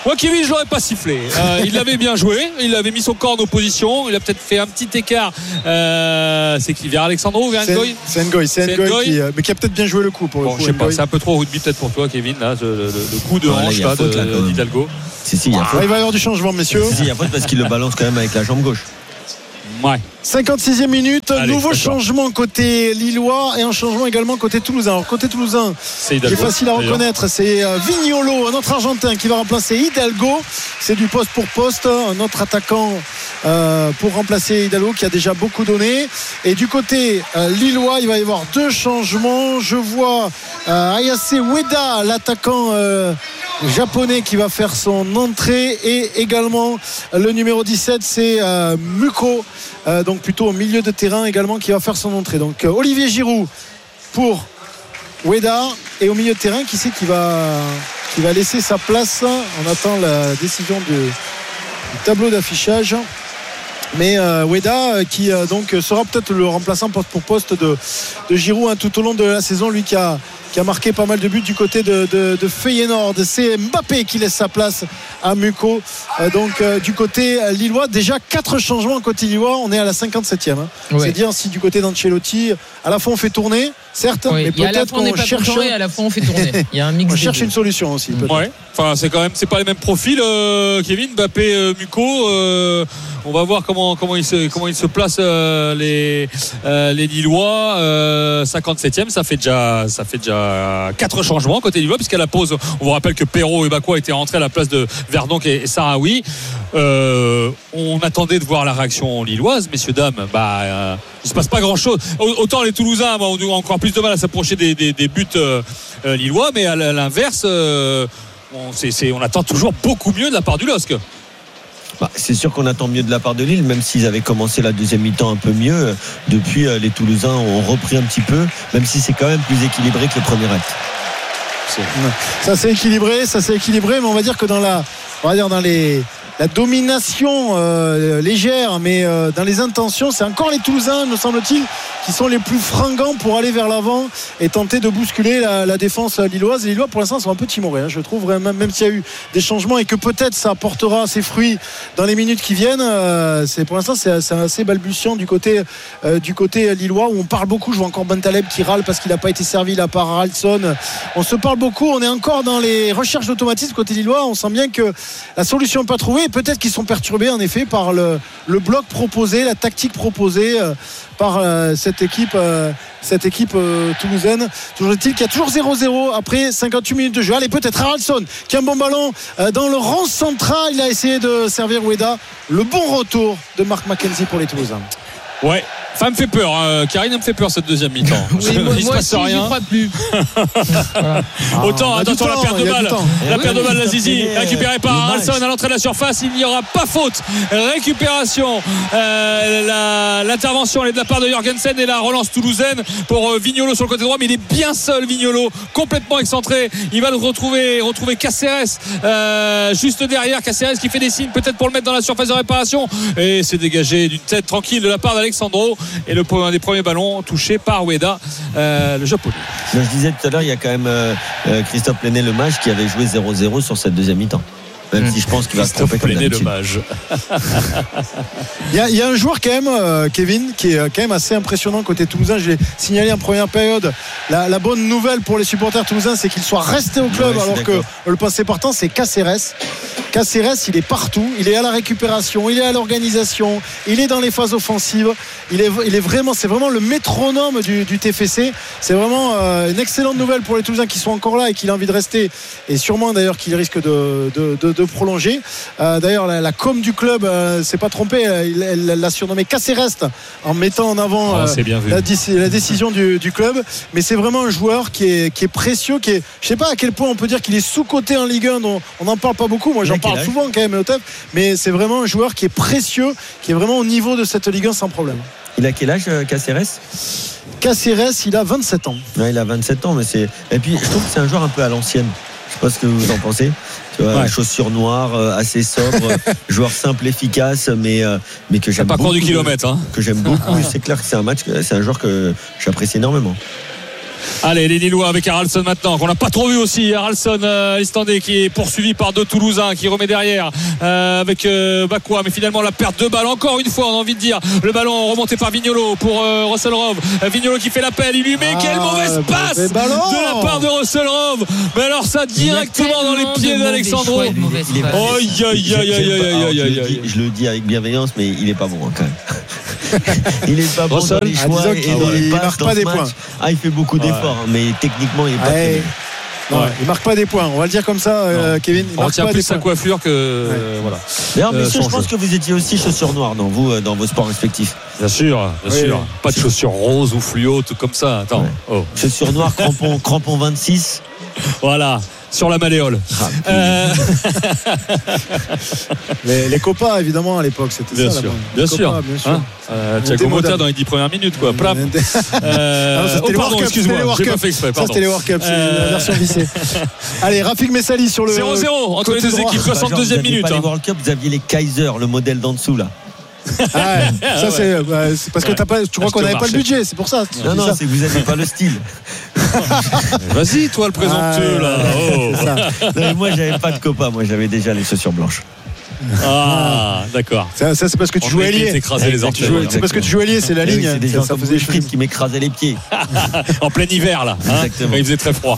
Moi, Kevin, je l'aurais pas sifflé. Il avait bien joué. Il avait mis son corps en opposition. Il a peut-être fait un petit écart. C'est qui, vers Alexandro ou vers Ngoy? C'est Ngoy mais qui a peut-être bien joué le coup pour le coup. Je sais pas, c'est un peu trop rugby peut-être pour toi, Kevin, là, le coup de hanche d'Hidalgo. Il y a faute. Il va y avoir du changement, messieurs. Il y a faute parce qu'il le balance quand même avec la jambe gauche. Ouais. 56e minute, allez, nouveau changement côté Lillois et un changement également côté Toulousain. Alors, côté Toulousain, c'est facile à reconnaître, c'est Vignolo, un autre Argentin qui va remplacer Hidalgo. C'est du poste pour poste, un autre attaquant pour remplacer Hidalgo qui a déjà beaucoup donné. Et du côté Lillois, il va y avoir deux changements. Je vois Ayase Ueda, l'attaquant japonais qui va faire son entrée, et également le numéro 17, c'est Muko, donc plutôt au milieu de terrain également, qui va faire son entrée. Donc Olivier Giroud pour Ueda, et au milieu de terrain, qui c'est qui va laisser sa place? On attend la décision du tableau d'affichage. Mais Ueda qui donc sera peut-être le remplaçant poste pour poste de Giroud tout au long de la saison, lui qui a marqué pas mal de buts du côté de Feyenoord. C'est Mbappé qui laisse sa place à Muko. Donc du côté lillois, déjà 4 changements côté lillois, on est à la 57e. C'est dire si du côté d'Ancelotti, à la fois on fait tourner, certes, mais peut-être qu'on cherche, à la fois on fait tourner. Il y a un mix. On cherche une solution aussi. Ouais. Enfin, c'est pas les mêmes profils, Kevin. Mbappé, Muko. On va voir comment ils se placent les Lillois. 57e, ça fait déjà 4 changements côté Lillois, puisqu'à la pause, on vous rappelle que Perraud et Bakwa étaient rentrés à la place de Verdonk et Sahraoui. On attendait de voir la réaction lilloise, messieurs dames. Il se passe pas grand chose. Autant les Toulousains ont encore plus de mal à s'approcher des buts lillois, mais à l'inverse, on attend toujours beaucoup mieux de la part du LOSC. C'est sûr qu'on attend mieux de la part de Lille, même s'ils avaient commencé la deuxième mi-temps un peu mieux. Depuis, les Toulousains ont repris un petit peu, même si c'est quand même plus équilibré que le premier acte. Ça c'est équilibré, mais on va dire que dans la domination légère, mais dans les intentions, c'est encore les Toulousains, me semble-t-il, qui sont les plus fringants pour aller vers l'avant et tenter de bousculer la défense lilloise. Les Lillois, pour l'instant, sont un peu timorés, je trouve, même s'il y a eu des changements et que peut-être ça apportera ses fruits dans les minutes qui viennent. Pour l'instant, c'est assez balbutiant du côté lillois, où on parle beaucoup. Je vois encore Bentaleb qui râle parce qu'il n'a pas été servi là par Haraldsson. On se parle beaucoup, on est encore dans les recherches d'automatisme côté lillois. On sent bien que la solution n'est pas trouvée. Peut-être qu'ils sont perturbés en effet par le bloc proposé, la tactique proposée par cette équipe toulousaine. Toujours est-il qu'il y a toujours 0-0 après 58 minutes de jeu. Allez, peut-être Haraldsson qui a un bon ballon dans le rang central. Il a essayé de servir Ueda. Le bon retour de Mark McKenzie pour les Toulousains. Ouais, ça me fait peur, Karine, me fait peur cette deuxième mi-temps. Oui, moi aussi, j'y crois plus. Autant, attention, la perte de balle. La perte de balle de Zizi, récupérée par Haraldsson à l'entrée de la surface. Il n'y aura pas faute. Récupération. L'intervention, elle est de la part de Jorgensen, et la relance toulousaine pour Vignolo sur le côté droit. Mais il est bien seul, Vignolo, complètement excentré. Il va le retrouver Caceres juste derrière. Caceres qui fait des signes peut-être pour le mettre dans la surface de réparation. Et c'est dégagé d'une tête tranquille de la part d'Alexandro. Et un des premiers ballons touché par Ueda, le japonais. Je disais tout à l'heure, il y a quand même Christophe Plenet, le mage, qui avait joué 0-0 sur cette deuxième mi-temps. Même si je pense qu'il va se tromper comme d'habitude. Il y a un joueur quand même, Kevin, qui est quand même assez impressionnant côté toulousain. Je l'ai signalé en première période. La bonne nouvelle pour les supporters toulousains, c'est qu'il soit resté au club, alors que le passé partant, c'est Caceres. Caceres, il est partout, il est à la récupération, il est à l'organisation, il est dans les phases offensives, il est vraiment, c'est vraiment le métronome du TFC. C'est vraiment une excellente nouvelle pour les Toulousains qui sont encore là et qu'il a envie de rester, et sûrement d'ailleurs qu'il risque de prolonger. D'ailleurs, la com du club s'est pas trompée, elle l'a surnommé Caceres en mettant en avant la décision du club. Mais c'est vraiment un joueur qui est précieux, je sais pas à quel point on peut dire qu'il est sous-coté en Ligue 1, dont on n'en parle pas beaucoup. Moi, j'en parle souvent quand même, mais c'est vraiment un joueur qui est précieux, qui est vraiment au niveau de cette Ligue 1 sans problème. Il a quel âge, Caceres ? Caceres, il a 27 ans. Ouais, il a 27 ans, et puis je trouve que c'est un joueur un peu à l'ancienne. Je sais pas ce que vous en pensez. Tu vois, chaussures noires, assez sobre, joueur simple, efficace, mais que j'aime beaucoup. Pas court du kilomètre, que j'aime beaucoup. C'est clair que c'est un joueur que j'apprécie énormément. Allez, les Lillois avec Haraldsson maintenant, qu'on n'a pas trop vu aussi. Haraldsson, l'Islandais, qui est poursuivi par deux Toulousains, qui remet derrière avec Bakwa, mais finalement la perte de balle encore une fois, on a envie de dire. Le ballon remonté par Vignolo pour Russell Rove. Vignolo qui fait l'appel, il lui met quelle mauvaise passe de la part de Russell Rove. Mais alors ça directement dans les pieds d'Alexandro. Je le dis avec bienveillance, mais il est pas bon quand même. Il est pas bon dans les choix et dans les passes. Il marque pas des points. Il fait beaucoup d'efforts, mais techniquement il est pas très bon. Non, il marque pas des points, on va le dire comme ça, Kevin. Il marque pas plus sa coiffure que voilà. D'ailleurs, messieurs, je pense que vous étiez aussi chaussures noires dans vos sports respectifs. Bien sûr. Pas de chaussures roses ou fluo, tout comme ça. Attends. Chaussures noires, crampons 26. Voilà. Sur la malléole. Les copas, évidemment, à l'époque, c'était bien ça. Sûr. Bien sûr. Thiago Motta dans les 10 premières minutes, quoi. C'était les World Cup. Ça, c'était les World Cup. C'est la version vissée. Allez, Rafik Messali sur le 0-0 entre les deux équipes, 62e minute. Les World Cup, vous aviez les Kaiser, le modèle d'en dessous, là. Ça c'est parce que tu crois qu'on n'avait pas le budget, c'est pour ça. Non, c'est que vous n'avez pas le style. Vas-y, toi le présomptueux là. Non, moi j'avais pas de copa, moi j'avais déjà les chaussures blanches. D'accord. Ça c'est parce que tu jouais ailier. C'est parce que tu jouais ailier, c'est la ligne. C'est des gens comme Wilfried qui m'écrasaient les pieds. En plein hiver là. Exactement. Il faisait très froid.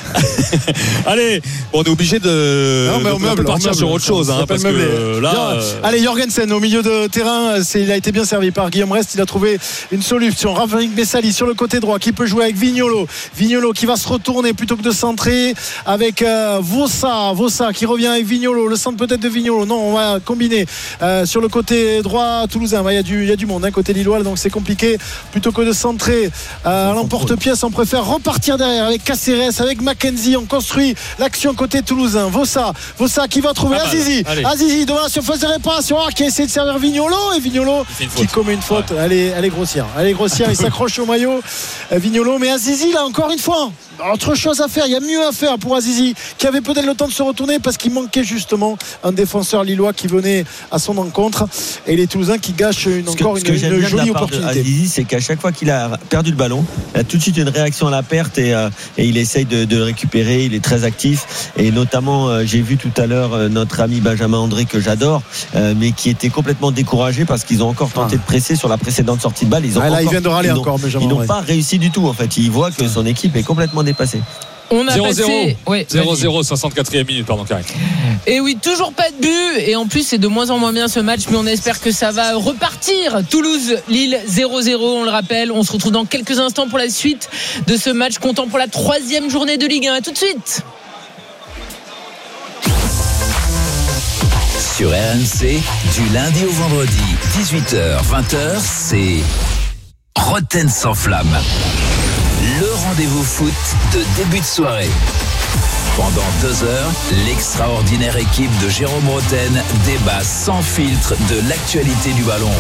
Allez, on est obligé de partir sur autre chose, parce que là. Allez, Jorgensen au milieu de terrain, il a été bien servi par Guillaume Rest. Il a trouvé une solution. Rafik Messali sur le côté droit qui peut jouer avec Vignolo qui va se retourner plutôt que de centrer avec Vossa qui revient avec Vignolo. Le centre peut-être de Vignolo. Non, on va combiner sur le côté droit toulousain. Il y a du monde côté lillois, donc c'est compliqué. Plutôt que de centrer à l'emporte-pièce, on préfère repartir derrière avec Caceres, avec Mackenzie. On construit l'action côté toulousain. Vossa qui va trouver Azizi devant la surface de réparation, qui essaie de servir Vignolo, et Vignolo qui commet une faute. Elle est grossière, il s'accroche au maillot Vignolo, mais Azizi là encore une fois autre chose à faire, il y a mieux à faire pour Azizi qui avait peut-être le temps de se retourner parce qu'il manquait justement un défenseur lillois qui venait à son encontre, et les Toulousains qui gâchent une jolie opportunité. Azizi, c'est qu'à chaque fois qu'il a perdu le ballon, il a tout de suite une réaction à la perte et il essaye de le récupérer. Il est très actif, et notamment j'ai vu tout à l'heure notre ami Benjamin André que j'adore, mais qui était complètement découragé parce qu'ils ont encore tenté de presser sur la précédente sortie de balle. Ils vient de râler encore. Ils n'ont pas réussi du tout en fait. Il voit que son équipe est complètement dépassée. On a 0-0, 64e minute, pardon, Karim. Et oui, toujours pas de but, et en plus c'est de moins en moins bien ce match, mais on espère que ça va repartir. Toulouse-Lille 0-0, on le rappelle. On se retrouve dans quelques instants pour la suite de ce match, comptant pour la 3e journée de Ligue 1. À tout de suite. Sur RMC, du lundi au vendredi, 18h-20h, c'est Roten sans flamme. Le rendez-vous foot de début de soirée. Pendant 2 heures, l'extraordinaire équipe de Jérôme Roten débat sans filtre de l'actualité du ballon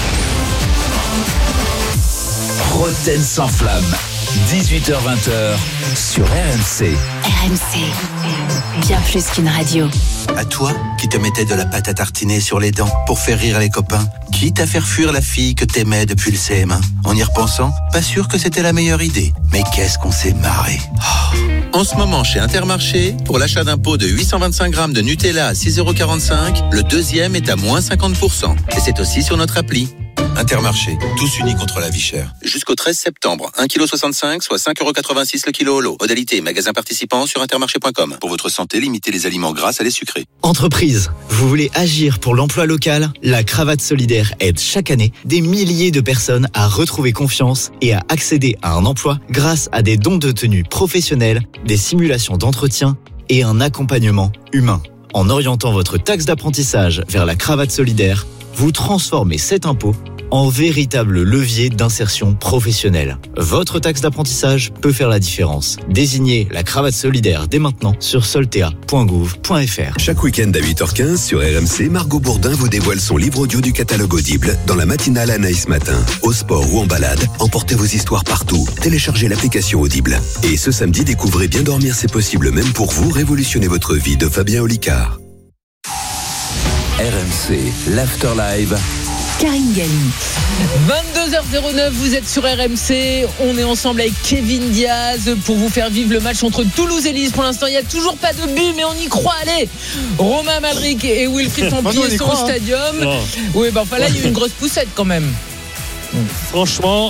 rond. Roten sans flamme, 18h-20h sur RMC. RMC, bien plus qu'une radio. À toi qui te mettais de la pâte à tartiner sur les dents pour faire rire les copains, quitte à faire fuir la fille que t'aimais depuis le CM1. En y repensant, pas sûr que c'était la meilleure idée. Mais qu'est-ce qu'on s'est marré. En ce moment, chez Intermarché, pour l'achat d'un pot de 825 grammes de Nutella à 6,45 €, le deuxième est à moins 50%. Et c'est aussi sur notre appli. Intermarché, tous unis contre la vie chère. Jusqu'au 13 septembre, 1,65 kg, soit 5,86 € le kilo holo. Modalité, magasin participant sur intermarché.com. Pour votre santé, limitez les aliments gras à les sucrés. Entreprise, vous voulez agir pour l'emploi local? La Cravate Solidaire aide chaque année des milliers de personnes à retrouver confiance et à accéder à un emploi grâce à des dons de tenues professionnelles, des simulations d'entretien et un accompagnement humain. En orientant votre taxe d'apprentissage vers la Cravate Solidaire, vous transformez cet impôt en véritable levier d'insertion professionnelle. Votre taxe d'apprentissage peut faire la différence. Désignez la Cravate Solidaire dès maintenant sur soltea.gouv.fr. Chaque week-end à 8h15 sur RMC, Margot Bourdin vous dévoile son livre audio du catalogue Audible dans la matinale Anaïs Matin. Au sport ou en balade, emportez vos histoires partout. Téléchargez l'application Audible. Et ce samedi, découvrez Bien dormir c'est possible même pour vous, révolutionnez votre vie de Fabien Olicard. RMC, l'Afterlive. Karine Galli. 22h09, vous êtes sur RMC. On est ensemble avec Kevin Diaz pour vous faire vivre le match entre Toulouse et Lille. Pour l'instant, il n'y a toujours pas de but, mais on y croit. Allez, Romain Malric et Wilfried Templier sont au stadium. Oui, là, il y a eu une grosse poussette quand même. Franchement,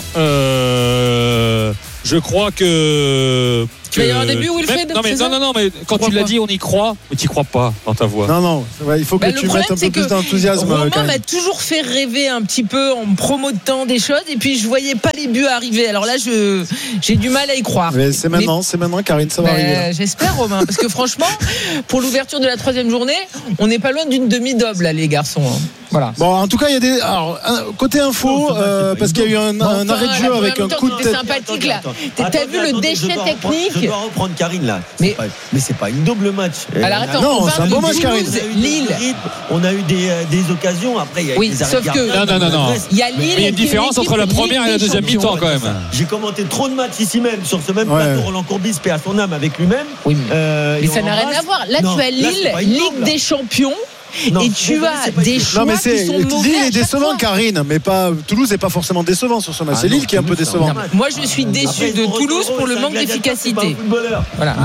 je crois que. Tu vas y avoir un début, Wilfried? Non, mais quand tu l'as dit, on y croit, mais tu n'y crois pas dans ta voix. Non, il faut que tu mettes un peu plus d'enthousiasme. Romain m'a toujours fait rêver un petit peu en promo de temps des choses, et puis je voyais pas les buts arriver. Alors là, j'ai du mal à y croire. Mais c'est maintenant, Karine, ça va arriver. J'espère, Romain, parce que franchement, pour l'ouverture de la 3e journée, on n'est pas loin d'une demi-double, là, les garçons. Voilà. Bon, en tout cas, il y a des. Alors, côté info, parce qu'il y a eu un arrêt de jeu avec un coup de tête. C'est sympathique, là. T'as vu le déchet technique? Je dois reprendre Karine, là. Mais c'est pas une double match. Alors attends, non, c'est un bon match, Karine. Lille. On a eu des occasions. Après, il y a des arrêts de garde. Non. Il y a Lille. Mais il y a une différence entre la première et la deuxième mi-temps, quand même. J'ai commenté trop de matchs ici même, sur ce même plateau. Roland Courbis, paix à son âme, avec lui-même. Oui, mais ça n'a rien à voir. Là, tu as Lille, Ligue des Champions. Non, et tu as des choix qui sont mauvais. Lille est décevant, Karine, mais pas Toulouse n'est pas forcément décevant sur ce match. C'est Lille qui est un peu décevant. Moi, je suis déçu de Toulouse pour le manque d'efficacité. Voilà.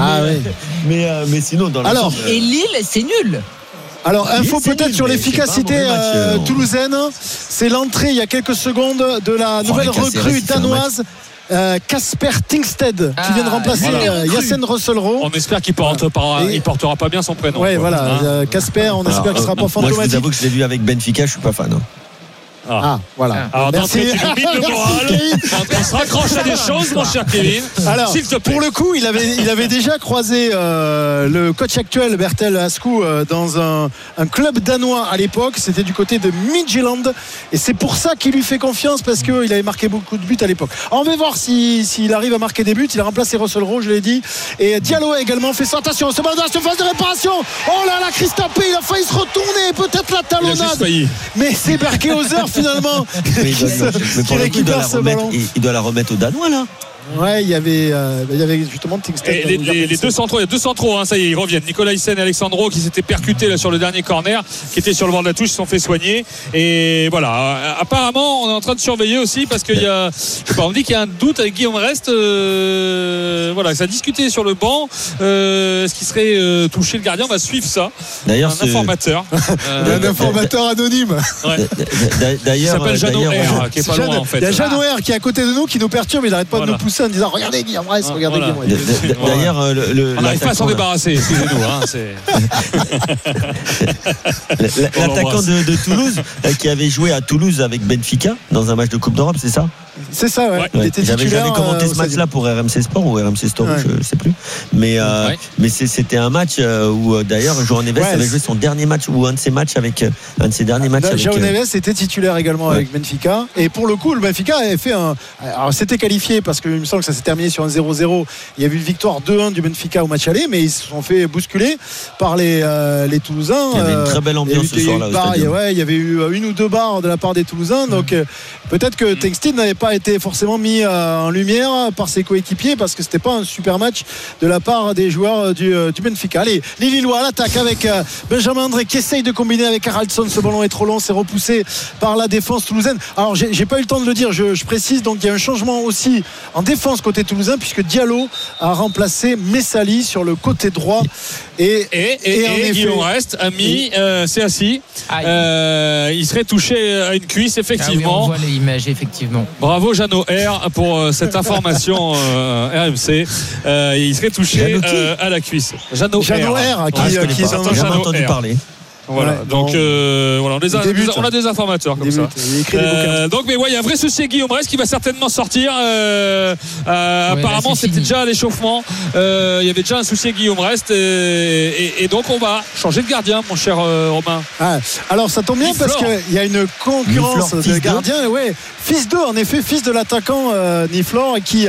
Mais sinon, dans alors, et Lille, c'est nul. Alors, info peut-être sur l'efficacité toulousaine. C'est l'entrée il y a quelques secondes de la nouvelle recrue danoise. Kasper Tingsted qui vient de remplacer Yassen Russell-Rowe. On espère qu'il portera pas bien son prénom. Oui, voilà, Kasper, on espère qu'il sera pas fantomatique. Moi, je vous avoue que je l'ai vu avec Benfica, je suis pas fan. Voilà. Alors, d'entrée, tu nous mimes le moral. On se raccroche à des choses, mon cher Kevin. Alors, pour le coup, il avait déjà croisé le coach actuel, Bertel Askou, dans un club danois à l'époque. C'était du côté de Midtjylland. Et c'est pour ça qu'il lui fait confiance, parce qu'il avait marqué beaucoup de buts à l'époque. Alors, on va voir s'il arrive à marquer des buts. Il a remplacé Russell-Rowe, je l'ai dit. Et Diallo a également fait ça. Attention, ce ballon dans la surface de réparation. Oh là là, Christophe, il a failli se retourner. Peut-être la talonnade. Mais c'est Berkehauser finalement qui récupère ce ballon. Il doit la remettre aux Danois, là. Ouais, il y avait justement Tingsted. Les deux centraux, il y a deux centraux, ça y est, ils reviennent. Nicolas Hyssen et Alexandro qui s'étaient percutés là sur le dernier corner, qui était sur le bord de la touche, se sont fait soigner. Et voilà, apparemment, on est en train de surveiller aussi parce qu'il y a, on dit qu'il y a un doute avec Guillaume Rest. Voilà, ça a discuté sur le banc. Est-ce qu'il serait touché le gardien? On va suivre ça. D'ailleurs, un informateur anonyme. D'ailleurs, il s'appelle Jeannot R, qui est pas loin en fait. Il y a Jeannot R qui est à côté de nous, qui nous perturbe, il n'arrête pas de nous pousser en disant regardez Guillaume Rest, regardez Guillaume Rest. D'ailleurs, on n'arrive pas à s'en débarrasser, excusez-nous. L'attaquant de Toulouse qui avait joué à Toulouse avec Benfica dans un match de Coupe d'Europe, c'est ça? C'est ça, ouais. Il était J'avais commenté ce match-là pour RMC Sport ou RMC Story, je ne sais plus. Mais c'était un match où d'ailleurs João Neves avait joué son dernier match ou un de ses matchs avec un de ses derniers matchs. João Neves était titulaire également avec Benfica. Et pour le coup, le Benfica avait fait alors c'était qualifié parce qu'il me semble que ça s'est terminé sur un 0-0. Il y a eu une victoire 2-1 du Benfica au match aller, mais ils se sont fait bousculer par les Toulousains. Il y avait une très belle ambiance ce soir-là. Il y avait eu une ou deux barres de la part des Toulousains. Donc peut-être que Tingsted n'avait pas été forcément mis en lumière par ses coéquipiers parce que c'était pas un super match de la part des joueurs du Benfica. Allez, les Lillois à l'attaque avec Benjamin André qui essaye de combiner avec Haraldsson. Ce ballon est trop long, c'est repoussé par la défense toulousaine. Alors j'ai pas eu le temps de le dire, je précise, donc il y a un changement aussi en défense côté toulousain puisque Diallo a remplacé Messali sur le côté droit et Guillaume Rest a mis CAC. Il serait touché à une cuisse effectivement. On voit les images effectivement. Bravo Jeannot R pour cette information RMC. Il serait touché à la cuisse. Jeannot R qui est jamais entendu parler. Voilà, donc voilà, on a des informateurs comme ça. Donc, mais ouais, il y a un vrai souci avec Guillaume Rest qui va certainement sortir. Apparemment, c'était déjà à l'échauffement. Il y avait déjà un souci avec Guillaume Rest et donc on va changer de gardien, mon cher Romain. Alors ça tombe bien parce qu'il y a une concurrence de gardiens. Ouais, fils d'eux, en effet, fils de l'attaquant Niflor qui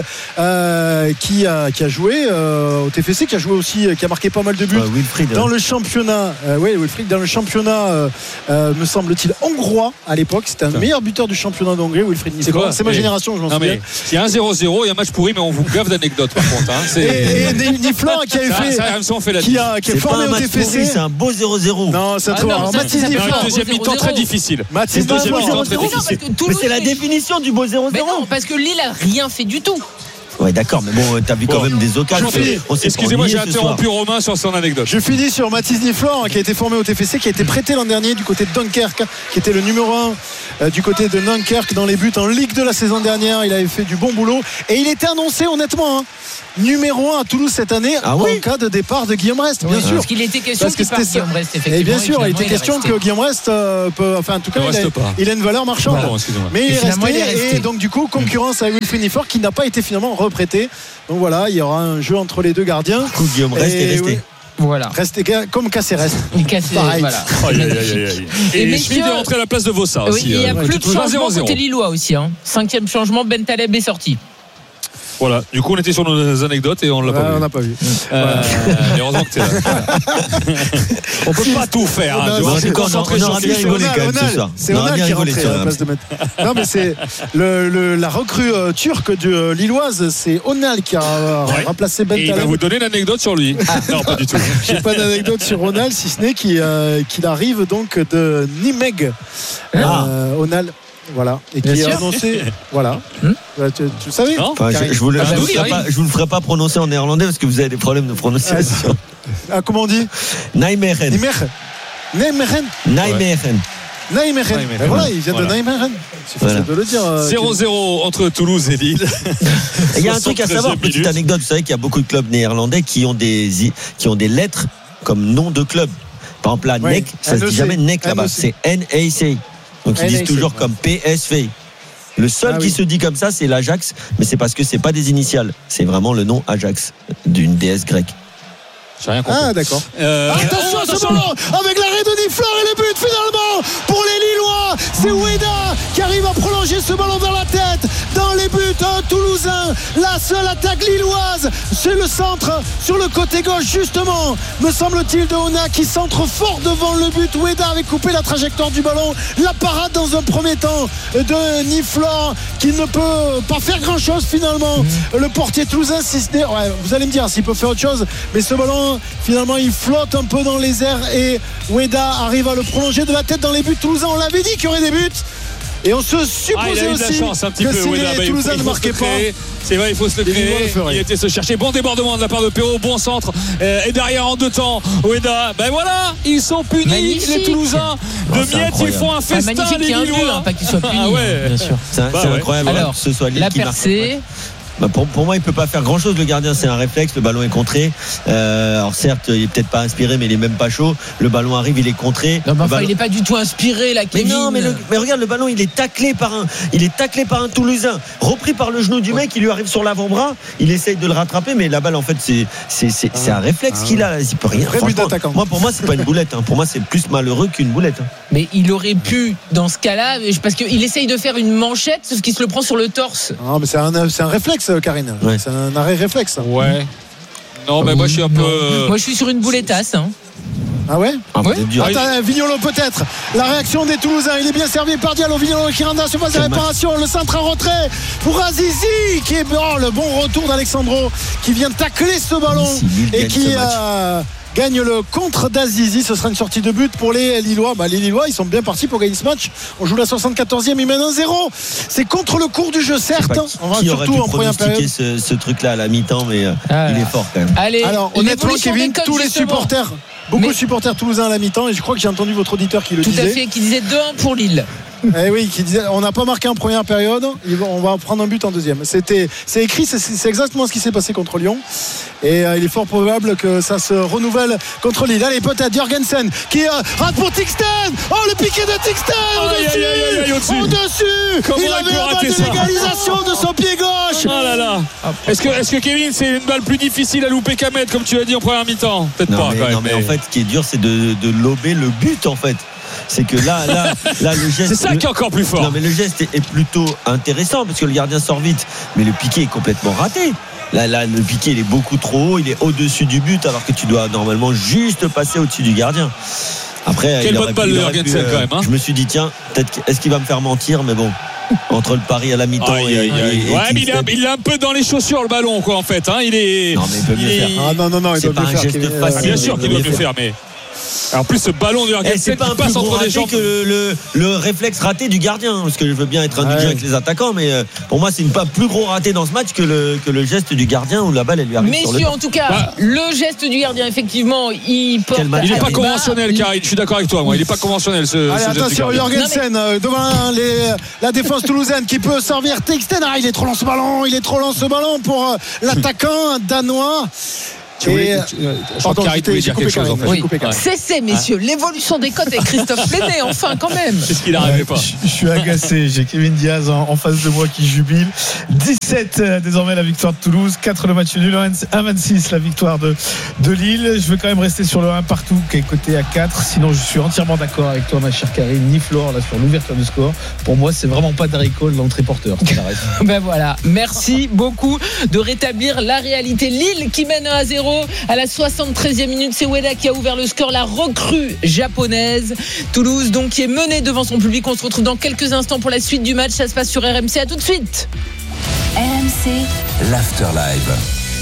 a joué au TFC, qui a joué aussi, qui a marqué pas mal de buts dans le championnat. Wilfried dans le championnat, me semble-t-il, hongrois à l'époque. C'était un meilleur buteur du championnat d'Hongrie, Wilfried Niflor. C'est ma génération, je m'en souviens. Il y a un 0-0, il y a un match pourri, mais on vous gave d'anecdotes par contre. Et Niflor qui avait qui est formé au TFC. C'est un beau 0-0. Non, c'est trop. Mathis Niflor. Deuxième mi-temps très difficile. Mathis Niflor. Mais c'est la définition du beau 0-0. Mais non, parce que Lille a rien fait du tout. Ouais, d'accord, mais bon, t'as vu quand même des occasions. Excusez-moi, j'ai interrompu Romain sur son anecdote. Je finis sur Mathis Niflor, qui a été formé au TFC, qui a été prêté l'an dernier du côté de Dunkerque, qui était le numéro 1 du côté de Dunkerque dans les buts en Ligue de la saison dernière. Il avait fait du bon boulot et il était annoncé honnêtement numéro 1 à Toulouse cette année en cas de départ de Guillaume Rest, bien sûr. Parce qu'il était question de Guillaume Rest, effectivement. Et bien sûr, il était question que Guillaume Rest peut, enfin en tout cas, il a une valeur marchande. Mais il est resté et donc du coup, concurrence avec Wilfried Niflor qui n'a pas été finalement reprêté. Donc voilà, il y aura un jeu entre les deux gardiens. Du coup, Guillaume Rest est resté. Voilà. Resté comme Cassé reste. Pareil. Voilà. Et Schmidt est rentré à la place de Vossa aussi. Il y a plus de changement côté lillois aussi. 5e changement, Ben Taleb est sorti. Voilà, du coup on était sur nos anecdotes et on l'a pas vu. On n'a pas vu. Mais heureusement que t'es là. On peut pas tout faire. On aura bien rigolé quand même ce soir. C'est Onal qui est rentré à la place de mettre. Non mais c'est la recrue turque de Lilloise, c'est Onal qui a remplacé Ben Taleb. Et il va vous donner l'anecdote sur lui. Non, pas du tout. J'ai pas d'anecdote sur Onal, si ce n'est qu'il arrive donc de Nimeg. Onal. Voilà, et qui est annoncé. Voilà. Tu le savais? Je vous le ferai pas prononcer en néerlandais parce que vous avez des problèmes de prononciation. Comment on dit? Nijmegen. Voilà, il vient de Nijmegen. C'est facile de le dire. 0-0 entre Toulouse et Lille. Il y a un truc à savoir, petite anecdote. Vous savez qu'il y a beaucoup de clubs néerlandais qui ont des lettres comme nom de club. Par exemple, là, NEC, ça se dit jamais NEC là-bas. C'est NAC. Donc ils disent toujours comme PSV. Le seul qui se dit comme ça, c'est l'Ajax, mais c'est parce que c'est pas des initiales, c'est vraiment le nom Ajax d'une déesse grecque. J'ai rien compris. D'accord. Attention à ce ballon avec l'arrêt de Niflor et le but finalement pour les Lillois. C'est Oueda qui arrive à prolonger ce ballon vers la tête dans les buts toulousains. La seule attaque lilloise, c'est le centre sur le côté gauche justement, me semble-t-il, de Ona qui centre fort devant le but. Oueda avait coupé la trajectoire du ballon. La parade dans un premier temps de Niflor qui ne peut pas faire grand-chose finalement. Le portier toulousain, si ce n'est, vous allez me dire s'il peut faire autre chose, mais ce ballon finalement il flotte un peu dans les airs et Oueda arrive à le prolonger de la tête dans les buts toulousains. On l'avait dit qu'il y aurait des buts et on se supposait aussi que si les Toulousains ne marquaient pas, c'est vrai, il faut se le créer. Il était se chercher. Bon débordement de la part de Perrault, bon centre et derrière en deux temps Oueda, ben voilà, ils sont punis. Magnifique. Les Toulousains de miettes, ils font un festin. Magnifique, il y a un but, pas qu'ils soient punis. Bien sûr. C'est incroyable. Alors, que ce soit la percée. Pour moi, il peut pas faire grand chose. Le gardien, c'est un réflexe. Le ballon est contré. Alors certes, il est peut-être pas inspiré, mais il est même pas chaud. Le ballon arrive, il est contré. Non, mais il est pas du tout inspiré là, Kevin. Mais non, mais regarde, le ballon, il est taclé par un Toulousain, repris par le genou du mec. Il lui arrive sur l'avant-bras. Il essaye de le rattraper, mais la balle, en fait, c'est un réflexe qu'il a. Il peut rien. Moi, pour moi, c'est pas une boulette. Pour moi, c'est plus malheureux qu'une boulette. Mais il aurait pu, dans ce cas-là, parce qu'il essaye de faire une manchette, sauf qu'il se le prend sur le torse. Non, mais c'est un réflexe. Karine, c'est un arrêt réflexe. Ouais. Non, mais moi je suis un peu. Moi je suis sur une bouletasse. Ah ouais, Attends, Vignolo peut-être. La réaction des Toulousains, il est bien servi par Diallo. Vignolo qui rentre sur phase de réparation. Le centre en retrait pour Azizi qui est le bon retour d'Alexandro qui vient tacler ce ballon et qui gagne le contre d'Azizi. Ce sera une sortie de but pour les Lillois. Les Lillois, ils sont bien partis pour gagner ce match. On joue la 74e, ils mènent 1-0. C'est contre le cours du jeu, certes. On va surtout en première période. Ce truc-là à la mi-temps, mais il est fort quand même. Allez, alors honnêtement, Kevin, tous les supporters, beaucoup de supporters toulousains à la mi-temps, et je crois que j'ai entendu votre auditeur qui le disait. Tout à fait, qui disait 2-1 pour Lille. Eh oui, qui disait on n'a pas marqué en première période, on va prendre un but en deuxième. C'est écrit, c'est exactement ce qui s'est passé contre Lyon. Et il est fort probable que ça se renouvelle contre Lille. Allez, peut-être Jorgensen qui rate pour Tixten. Oh, le piqué de Tixten au-dessus. Il avait un bal de légalisation de son pied gauche. Oh là là. Est-ce que Kevin, c'est une balle plus difficile à louper qu'à mettre, comme tu l'as dit en première mi-temps? Peut-être pas. Non, mais en fait, ce qui est dur, c'est de lober le but en fait. C'est que là, le geste. C'est ça qui est encore plus fort. Non, mais le geste est plutôt intéressant parce que le gardien sort vite, mais le piqué est complètement raté. Là, le piqué, il est beaucoup trop haut, il est au-dessus du but alors que tu dois normalement juste passer au-dessus du gardien. Après, quelle bonne balle de Jürgensen quand même. Hein. Je me suis dit, tiens, peut-être est-ce qu'il va me faire mentir, mais bon. Entre le pari à la mi-temps ouais, mais il est un peu dans les chaussures le ballon quoi en fait. Hein. Il est. Non mais il peut mieux faire. Ah non, il doit mieux faire. Bien sûr qu'il doit mieux faire, mais. Alors, en plus ce ballon de Jürgensen qui passe entre les jambes que le réflexe raté du gardien, parce que je veux bien être indulgent avec les attaquants, mais pour moi c'est pas plus gros raté dans ce match que le geste du gardien où la balle elle lui arrive sur le en tout cas le geste du gardien effectivement il porte. Il n'est pas conventionnel Karine, je suis d'accord avec toi, moi il n'est pas conventionnel ce allez, geste attention Jürgensen devant la défense toulousaine qui peut servir Texten. Il est trop lent ce ballon pour l'attaquant danois. Je crois qu'Harry voulait dire quelque chose en fait. Oui. Cessez messieurs, l'évolution des cotes avec Christophe Pénet, enfin quand même. C'est ce qu'il n'arrivait pas. Je suis agacé, j'ai Kevin Diaz en face de moi qui jubile. 17 désormais la victoire de Toulouse, 4 le match nul, 1,26 la victoire de Lille. Je veux quand même rester sur le 1 partout qui est coté à 4, sinon je suis entièrement d'accord avec toi ma chère Karine, ni Flore là sur l'ouverture du score. Pour moi c'est vraiment pas Darry Cole l'entrée porteur. Ben voilà, merci beaucoup de rétablir la réalité. Lille qui mène 1-0 à la 73e minute, c'est Ueda qui a ouvert le score, la recrue japonaise. Toulouse donc qui est menée devant son public. On se retrouve dans quelques instants pour la suite du match. Ça se passe sur RMC, à tout de suite. RMC l'Afterlive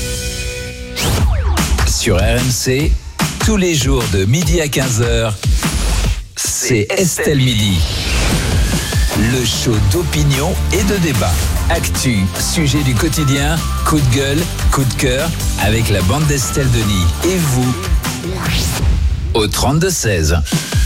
sur RMC, tous les jours de midi à 15h, c'est Estelle Midi. Le show d'opinion et de débat. Actu, sujet du quotidien, coup de gueule, coup de cœur, avec la bande d'Estelle Denis. Et vous, au 32-16.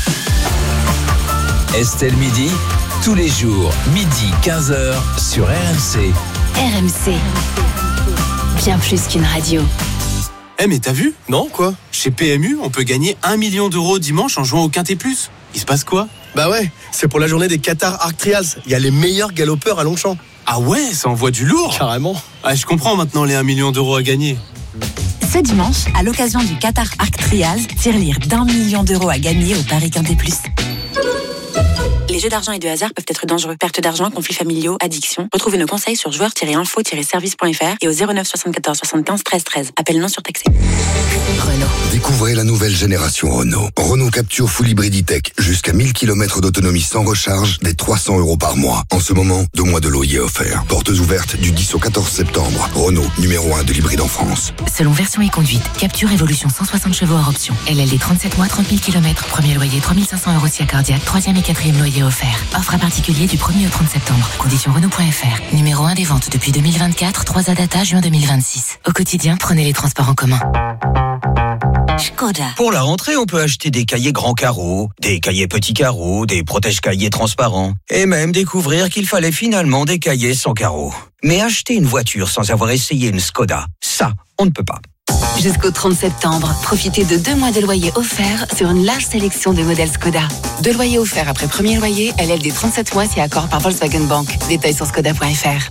Estelle Midi, tous les jours, midi 15h sur RMC. RMC, bien plus qu'une radio. Mais t'as vu ? Non, quoi ? Chez PMU, on peut gagner 1 million d'euros dimanche en jouant au Quintet Plus. Il se passe quoi ? Bah ouais, c'est pour la journée des Qatar Arc Trials. Il y a les meilleurs galopeurs à Longchamp. Ah ouais, ça envoie du lourd. Carrément. Ah, je comprends maintenant les 1 million d'euros à gagner. Ce dimanche, à l'occasion du Qatar Arc Trials, tirelire d'1 million d'euros à gagner au Paris Quintet Plus. Les jeux d'argent et de hasard peuvent être dangereux. Perte d'argent, conflits familiaux, addiction. Retrouvez nos conseils sur joueurs-info-service.fr et au 09 74 75 13 13. Appel non surtaxé. Renault. Découvrez la nouvelle génération Renault. Renault Capture Full Hybrid E-Tech. Jusqu'à 1000 km d'autonomie sans recharge, dès 300 € par mois. En ce moment, 2 mois de loyer offerts. Portes ouvertes du 10 au 14 septembre. Renault, numéro 1 de l'hybride en France. Selon version et conduite, Capture Evolution 160 chevaux hors option. LLD 37 mois, 30 000 km. Premier loyer 3500 € si cardiaque. 3e et 4e loyer offert. Offre à particulier du 1er au 30 septembre. Conditions Renault.fr. Numéro 1 des ventes depuis 2024. 3A data juin 2026. Au quotidien, prenez les transports en commun. Škoda. Pour la rentrée, on peut acheter des cahiers grands carreaux, des cahiers petits carreaux, des protège-cahiers transparents, et même découvrir qu'il fallait finalement des cahiers sans carreaux. Mais acheter une voiture sans avoir essayé une Škoda, ça, on ne peut pas. Jusqu'au 30 septembre, profitez de 2 mois de loyer offerts sur une large sélection de modèles Škoda. 2 loyers offerts après premier loyer, LLD 37 mois si accord par Volkswagen Bank. Détails sur škoda.fr.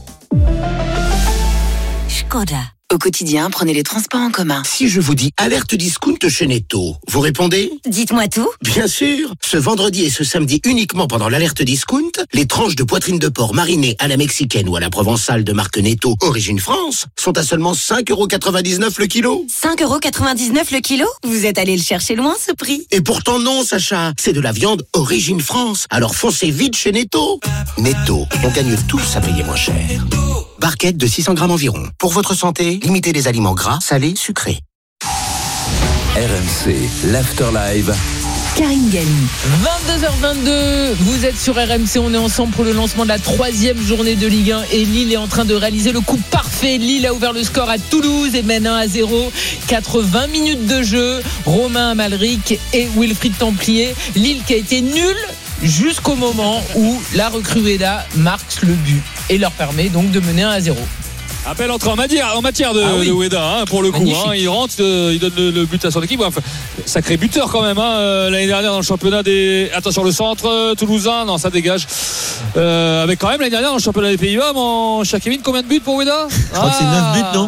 Škoda. Au quotidien, prenez les transports en commun. Si je vous dis alerte discount chez Netto, vous répondez ? Dites-moi tout. Bien sûr. Ce vendredi et ce samedi uniquement pendant l'alerte discount, les tranches de poitrine de porc marinées à la mexicaine ou à la provençale de marque Netto Origine France sont à seulement 5,99€ le kilo. 5,99€ le kilo ? Vous êtes allé le chercher loin ce prix ? Et pourtant non, Sacha. C'est de la viande Origine France. Alors foncez vite chez Netto. Netto, on gagne tous à payer moins cher. Barquette de 600 grammes environ. Pour votre santé, limitez les aliments gras, salés, sucrés. RMC, l'Afterlive. Karine Galli. 22h22, vous êtes sur RMC, on est ensemble pour le lancement de la 3e journée de Ligue 1 et Lille est en train de réaliser le coup parfait. Lille a ouvert le score à Toulouse et mène 1-0. 80 minutes de jeu, Romain Amalric et Wilfried Templier. Lille qui a été nul jusqu'au moment où la recrue Ueda marque le but et leur permet donc de mener 1-0. Appel entrée en matière de Ueda, pour le coup. Il rentre, il donne le but à son équipe. Enfin, sacré buteur quand même. L'année dernière dans le championnat des... Attention, le centre toulousain. Non, ça dégage. Avec quand même l'année dernière dans le championnat des Pays-Bas, mon cher Kevin, combien de buts pour Ueda ? Je crois que c'est 9 buts, non ?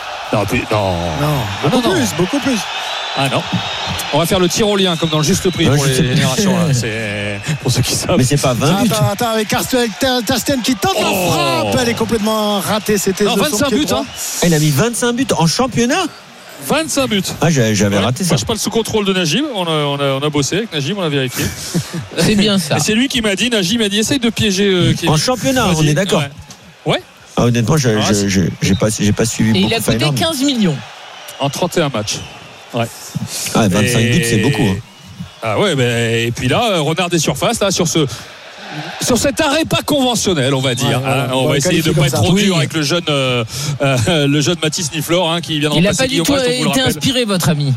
Non. Beaucoup plus. Ah non. On va faire le tir au lien comme dans le juste prix pour les générations là. C'est pour ceux qui savent. Mais c'est pas 20 buts. Attends, avec Tersten qui tente la frappe, elle est complètement ratée. C'était 25 buts. Il a mis 25 buts en championnat. 25 buts. Ah, j'avais raté ça. Moi, je parle sous contrôle de Najib. On a bossé avec Najib, on a vérifié. C'est bien ça. Et c'est lui qui m'a dit, Najib m'a dit, essaye de piéger Kevin. En championnat, on est d'accord. Ouais. Ah, honnêtement, j'ai pas suivi. Et il a coûté 15 millions. En 31 matchs. Ouais. 25 buts, c'est beaucoup. Hein. Ah ouais, et puis là, renard des surfaces, là, sur cet arrêt pas conventionnel, on va dire. On va essayer de ne pas être trop dur avec le jeune Mathis Niflor, qui vient de remplacer Guillaume. Il n'a pas du tout été inspiré, votre ami.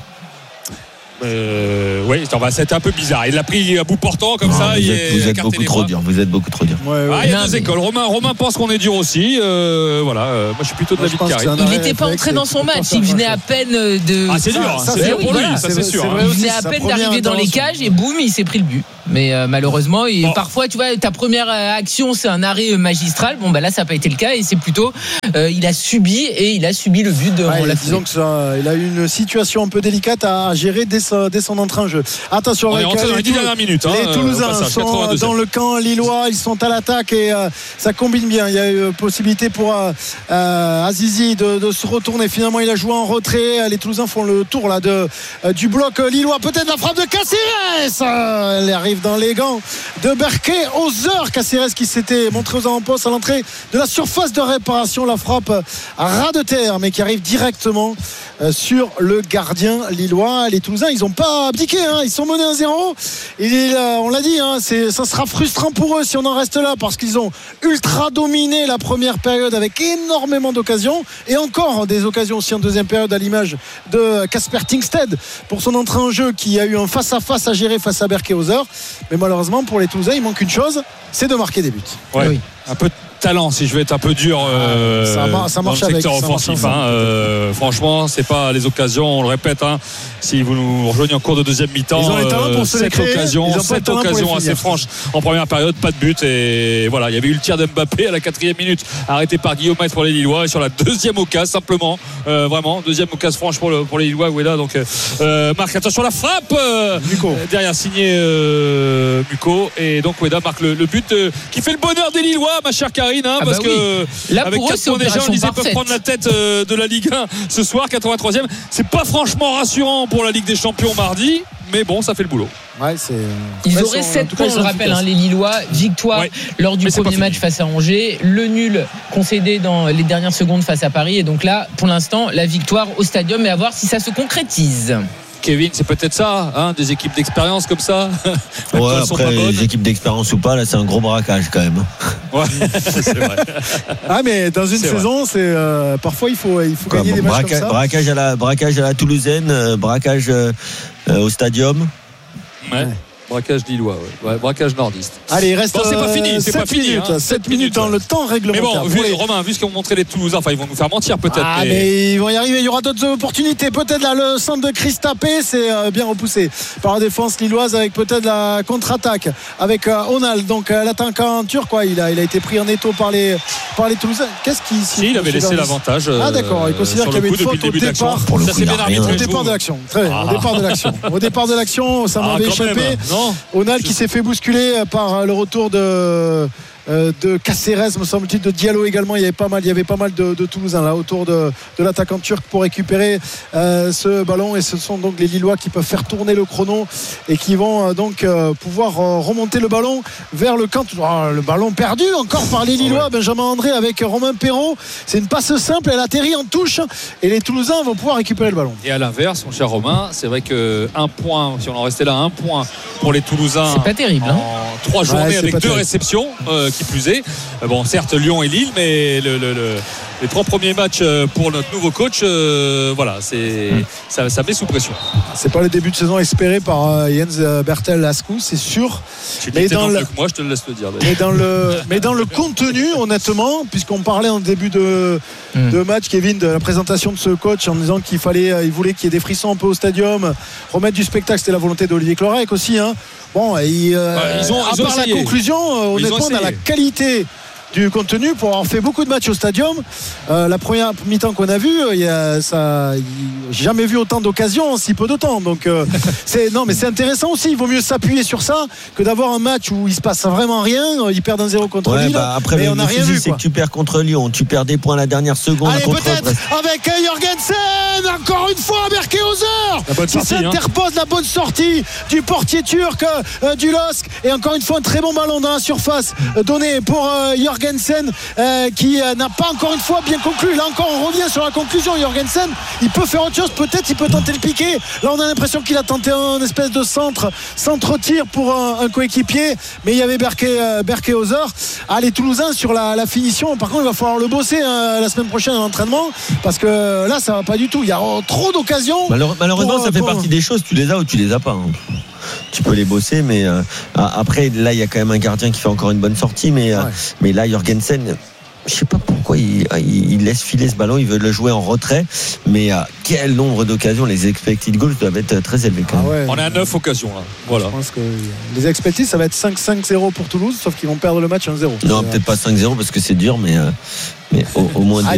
Oui, c'était un peu bizarre. Il l'a pris à bout portant comme ça. Vous êtes beaucoup trop dur. Vous êtes beaucoup trop dur. Il y a deux écoles. Romain pense qu'on est dur aussi. Moi, je suis plutôt de l'avis de Karim. Il n'était pas entré dans son match. Il venait à peine de. Ah, c'est dur. C'est dur pour lui. Ça, c'est sûr. Il venait à peine d'arriver dans les cages et boum, il s'est pris le but. Mais malheureusement, parfois, tu vois, ta première action, c'est un arrêt magistral. Bon, là, ça n'a pas été le cas et c'est plutôt, il a subi le but de. Disons que il a eu une situation un peu délicate à gérer dès son entrée en jeu. Attention, on est rentré dans les 10 dernières minutes. Les Toulousains sont dans le camp lillois, ils sont à l'attaque et ça combine bien. Il y a eu possibilité pour Azizi de se retourner. Finalement, il a joué en retrait. Les Toulousains font le tour là du bloc lillois. Peut-être la frappe de Caceres. Elle arrive dans les gants de Berquet aux heures. Caceres qui s'était montré aux avant-postes à l'entrée de la surface de réparation. La frappe à ras de terre, mais qui arrive directement sur le gardien lillois. Les Toulousains, ils n'ont pas abdiqué, ils sont menés 1-0. On l'a dit, ça sera frustrant pour eux si on en reste là, parce qu'ils ont ultra dominé la première période avec énormément d'occasions, et encore des occasions aussi en deuxième période, à l'image de Casper Tingsted pour son entrée en jeu, qui a eu un face-à-face à gérer face à Berkehauser. Mais malheureusement pour les Toulousains, il manque une chose, c'est de marquer des buts. Ouais. Oui. Un peu de talent, si je vais être un peu dur ça marche dans le secteur avec, offensif. Franchement, c'est pas les occasions, on le répète. Si vous nous rejoignez en cours de deuxième mi-temps, ils ont les talents pour cette occasion assez franche en première période, pas de but. Et voilà, il y avait eu le tir d'Mbappé à la 4e minute, arrêté par Guillaume pour les Lillois. Et sur la deuxième occasion, simplement, vraiment, deuxième occasion franche pour les Lillois. Oueda, donc marque, attention la frappe derrière signé Muco. Et donc Oueda marque le but qui fait le bonheur des Lillois, ma chère Karine, parce que là, avec 4 points déjà, on disait peuvent prendre la tête de la Ligue 1 ce soir, 83e. C'est pas franchement rassurant pour la Ligue des Champions mardi, mais bon, ça fait le boulot. Ils auraient 7 points, je le rappelle, les Lillois. Victoire lors du premier match face à Angers, le nul concédé dans les dernières secondes face à Paris. Et donc là, pour l'instant, la victoire au Stadium, et à voir si ça se concrétise. Kevin, c'est peut-être ça, des équipes d'expérience comme ça. Ouais, après, les équipes d'expérience ou pas, là, c'est un gros braquage quand même. Ouais, c'est vrai. Mais dans une saison, c'est parfois il faut gagner des matchs comme ça. Braquage à la Toulousaine, braquage au Stadium. Ouais. Braquage lillois, braquage nordiste. Allez, il reste c'est pas fini, 7 minutes dans le temps réglementaire. Mais bon, Romain, vu ce qu'ont montré les Toulousains, ils vont nous faire mentir peut-être. Mais ils vont y arriver, il y aura d'autres opportunités. Peut-être là, le centre de Chris Tapé, c'est bien repoussé par la défense lilloise, avec peut-être la contre-attaque avec Onal, donc l'attaquant turc, il a été pris en étau par les Toulousains. Qu'est-ce qu'il il avait laissé l'avantage. D'accord, il considère qu'il y avait une faute au départ. Ça s'est bien arbitré. Au départ de l'action. Très bien, au départ de l'action, ça m'avait échappé. Onal qui s'est fait bousculer par le retour de Caceres, me semble-t-il, de Diallo également. Il y avait pas mal de Toulousains là autour de l'attaquant turc pour récupérer ce ballon, et ce sont donc les Lillois qui peuvent faire tourner le chrono et qui vont donc pouvoir remonter le ballon vers le camp. Le ballon perdu encore par les Lillois. Benjamin André avec Romain Perrault, c'est une passe simple, elle atterrit en touche et les Toulousains vont pouvoir récupérer le ballon. Et à l'inverse, mon cher Romain, c'est vrai que un point, si on en restait là, un point pour les Toulousains, c'est pas terrible, en 3 journées avec 2 réceptions, qui plus est. Bon, certes, Lyon et Lille, mais les 3 premiers matchs pour notre nouveau coach, ça met sous pression. C'est pas le début de saison espéré par Jens Bertel Lascaux, c'est sûr. Mais dans mieux que moi, je te le laisse le dire. Mais dans le contenu, honnêtement, puisqu'on parlait en début de match, Kevin, de la présentation de ce coach, en disant qu'il voulait qu'il y ait des frissons un peu au Stadium, remettre du spectacle, c'était la volonté d'Olivier Clorec aussi. Bon, à part la conclusion, honnêtement, on a la qualité du contenu pour avoir fait beaucoup de matchs au stadium. La première mi-temps qu'on a vue, j'ai jamais vu autant d'occasions en si peu de temps. Donc c'est intéressant aussi. Il vaut mieux s'appuyer sur ça que d'avoir un match où il se passe vraiment rien. Ils perdent un 0 contre Lille. Après, on n'a rien vu. C'est que tu perds contre Lyon, tu perds des points à la dernière seconde. Allez, peut-être avec Jorgensen, encore une fois, Berkehauser qui s'interpose, la bonne sortie du portier turc du LOSC, et encore une fois un très bon ballon dans la surface donné pour Jorgensen qui n'a pas encore une fois bien conclu. Là encore on revient sur la conclusion. Jorgensen, il peut faire autre chose, peut-être il peut tenter le piqué. Là on a l'impression qu'il a tenté un espèce de centre-tir pour un coéquipier, mais il y avait Berkehauser. Les Toulousains sur la finition, par contre il va falloir le bosser la semaine prochaine à l'entraînement, parce que là ça va pas du tout, il y a trop d'occasions. Malheureusement ça fait partie des choses, tu les as ou tu les as pas, hein. Tu peux les bosser, mais après là il y a quand même un gardien qui fait encore une bonne sortie, mais là Jorgensen, je sais pas pourquoi il laisse filer ce ballon, il veut le jouer en retrait, mais quel nombre d'occasions. Les expected goals doivent être très élevés quand même. On est à 9 occasions là. Voilà. Je pense que les expected, ça va être 5-0 pour Toulouse, sauf qu'ils vont perdre le match 1-0. Non, peut-être pas 5-0 parce que c'est dur, mais au moins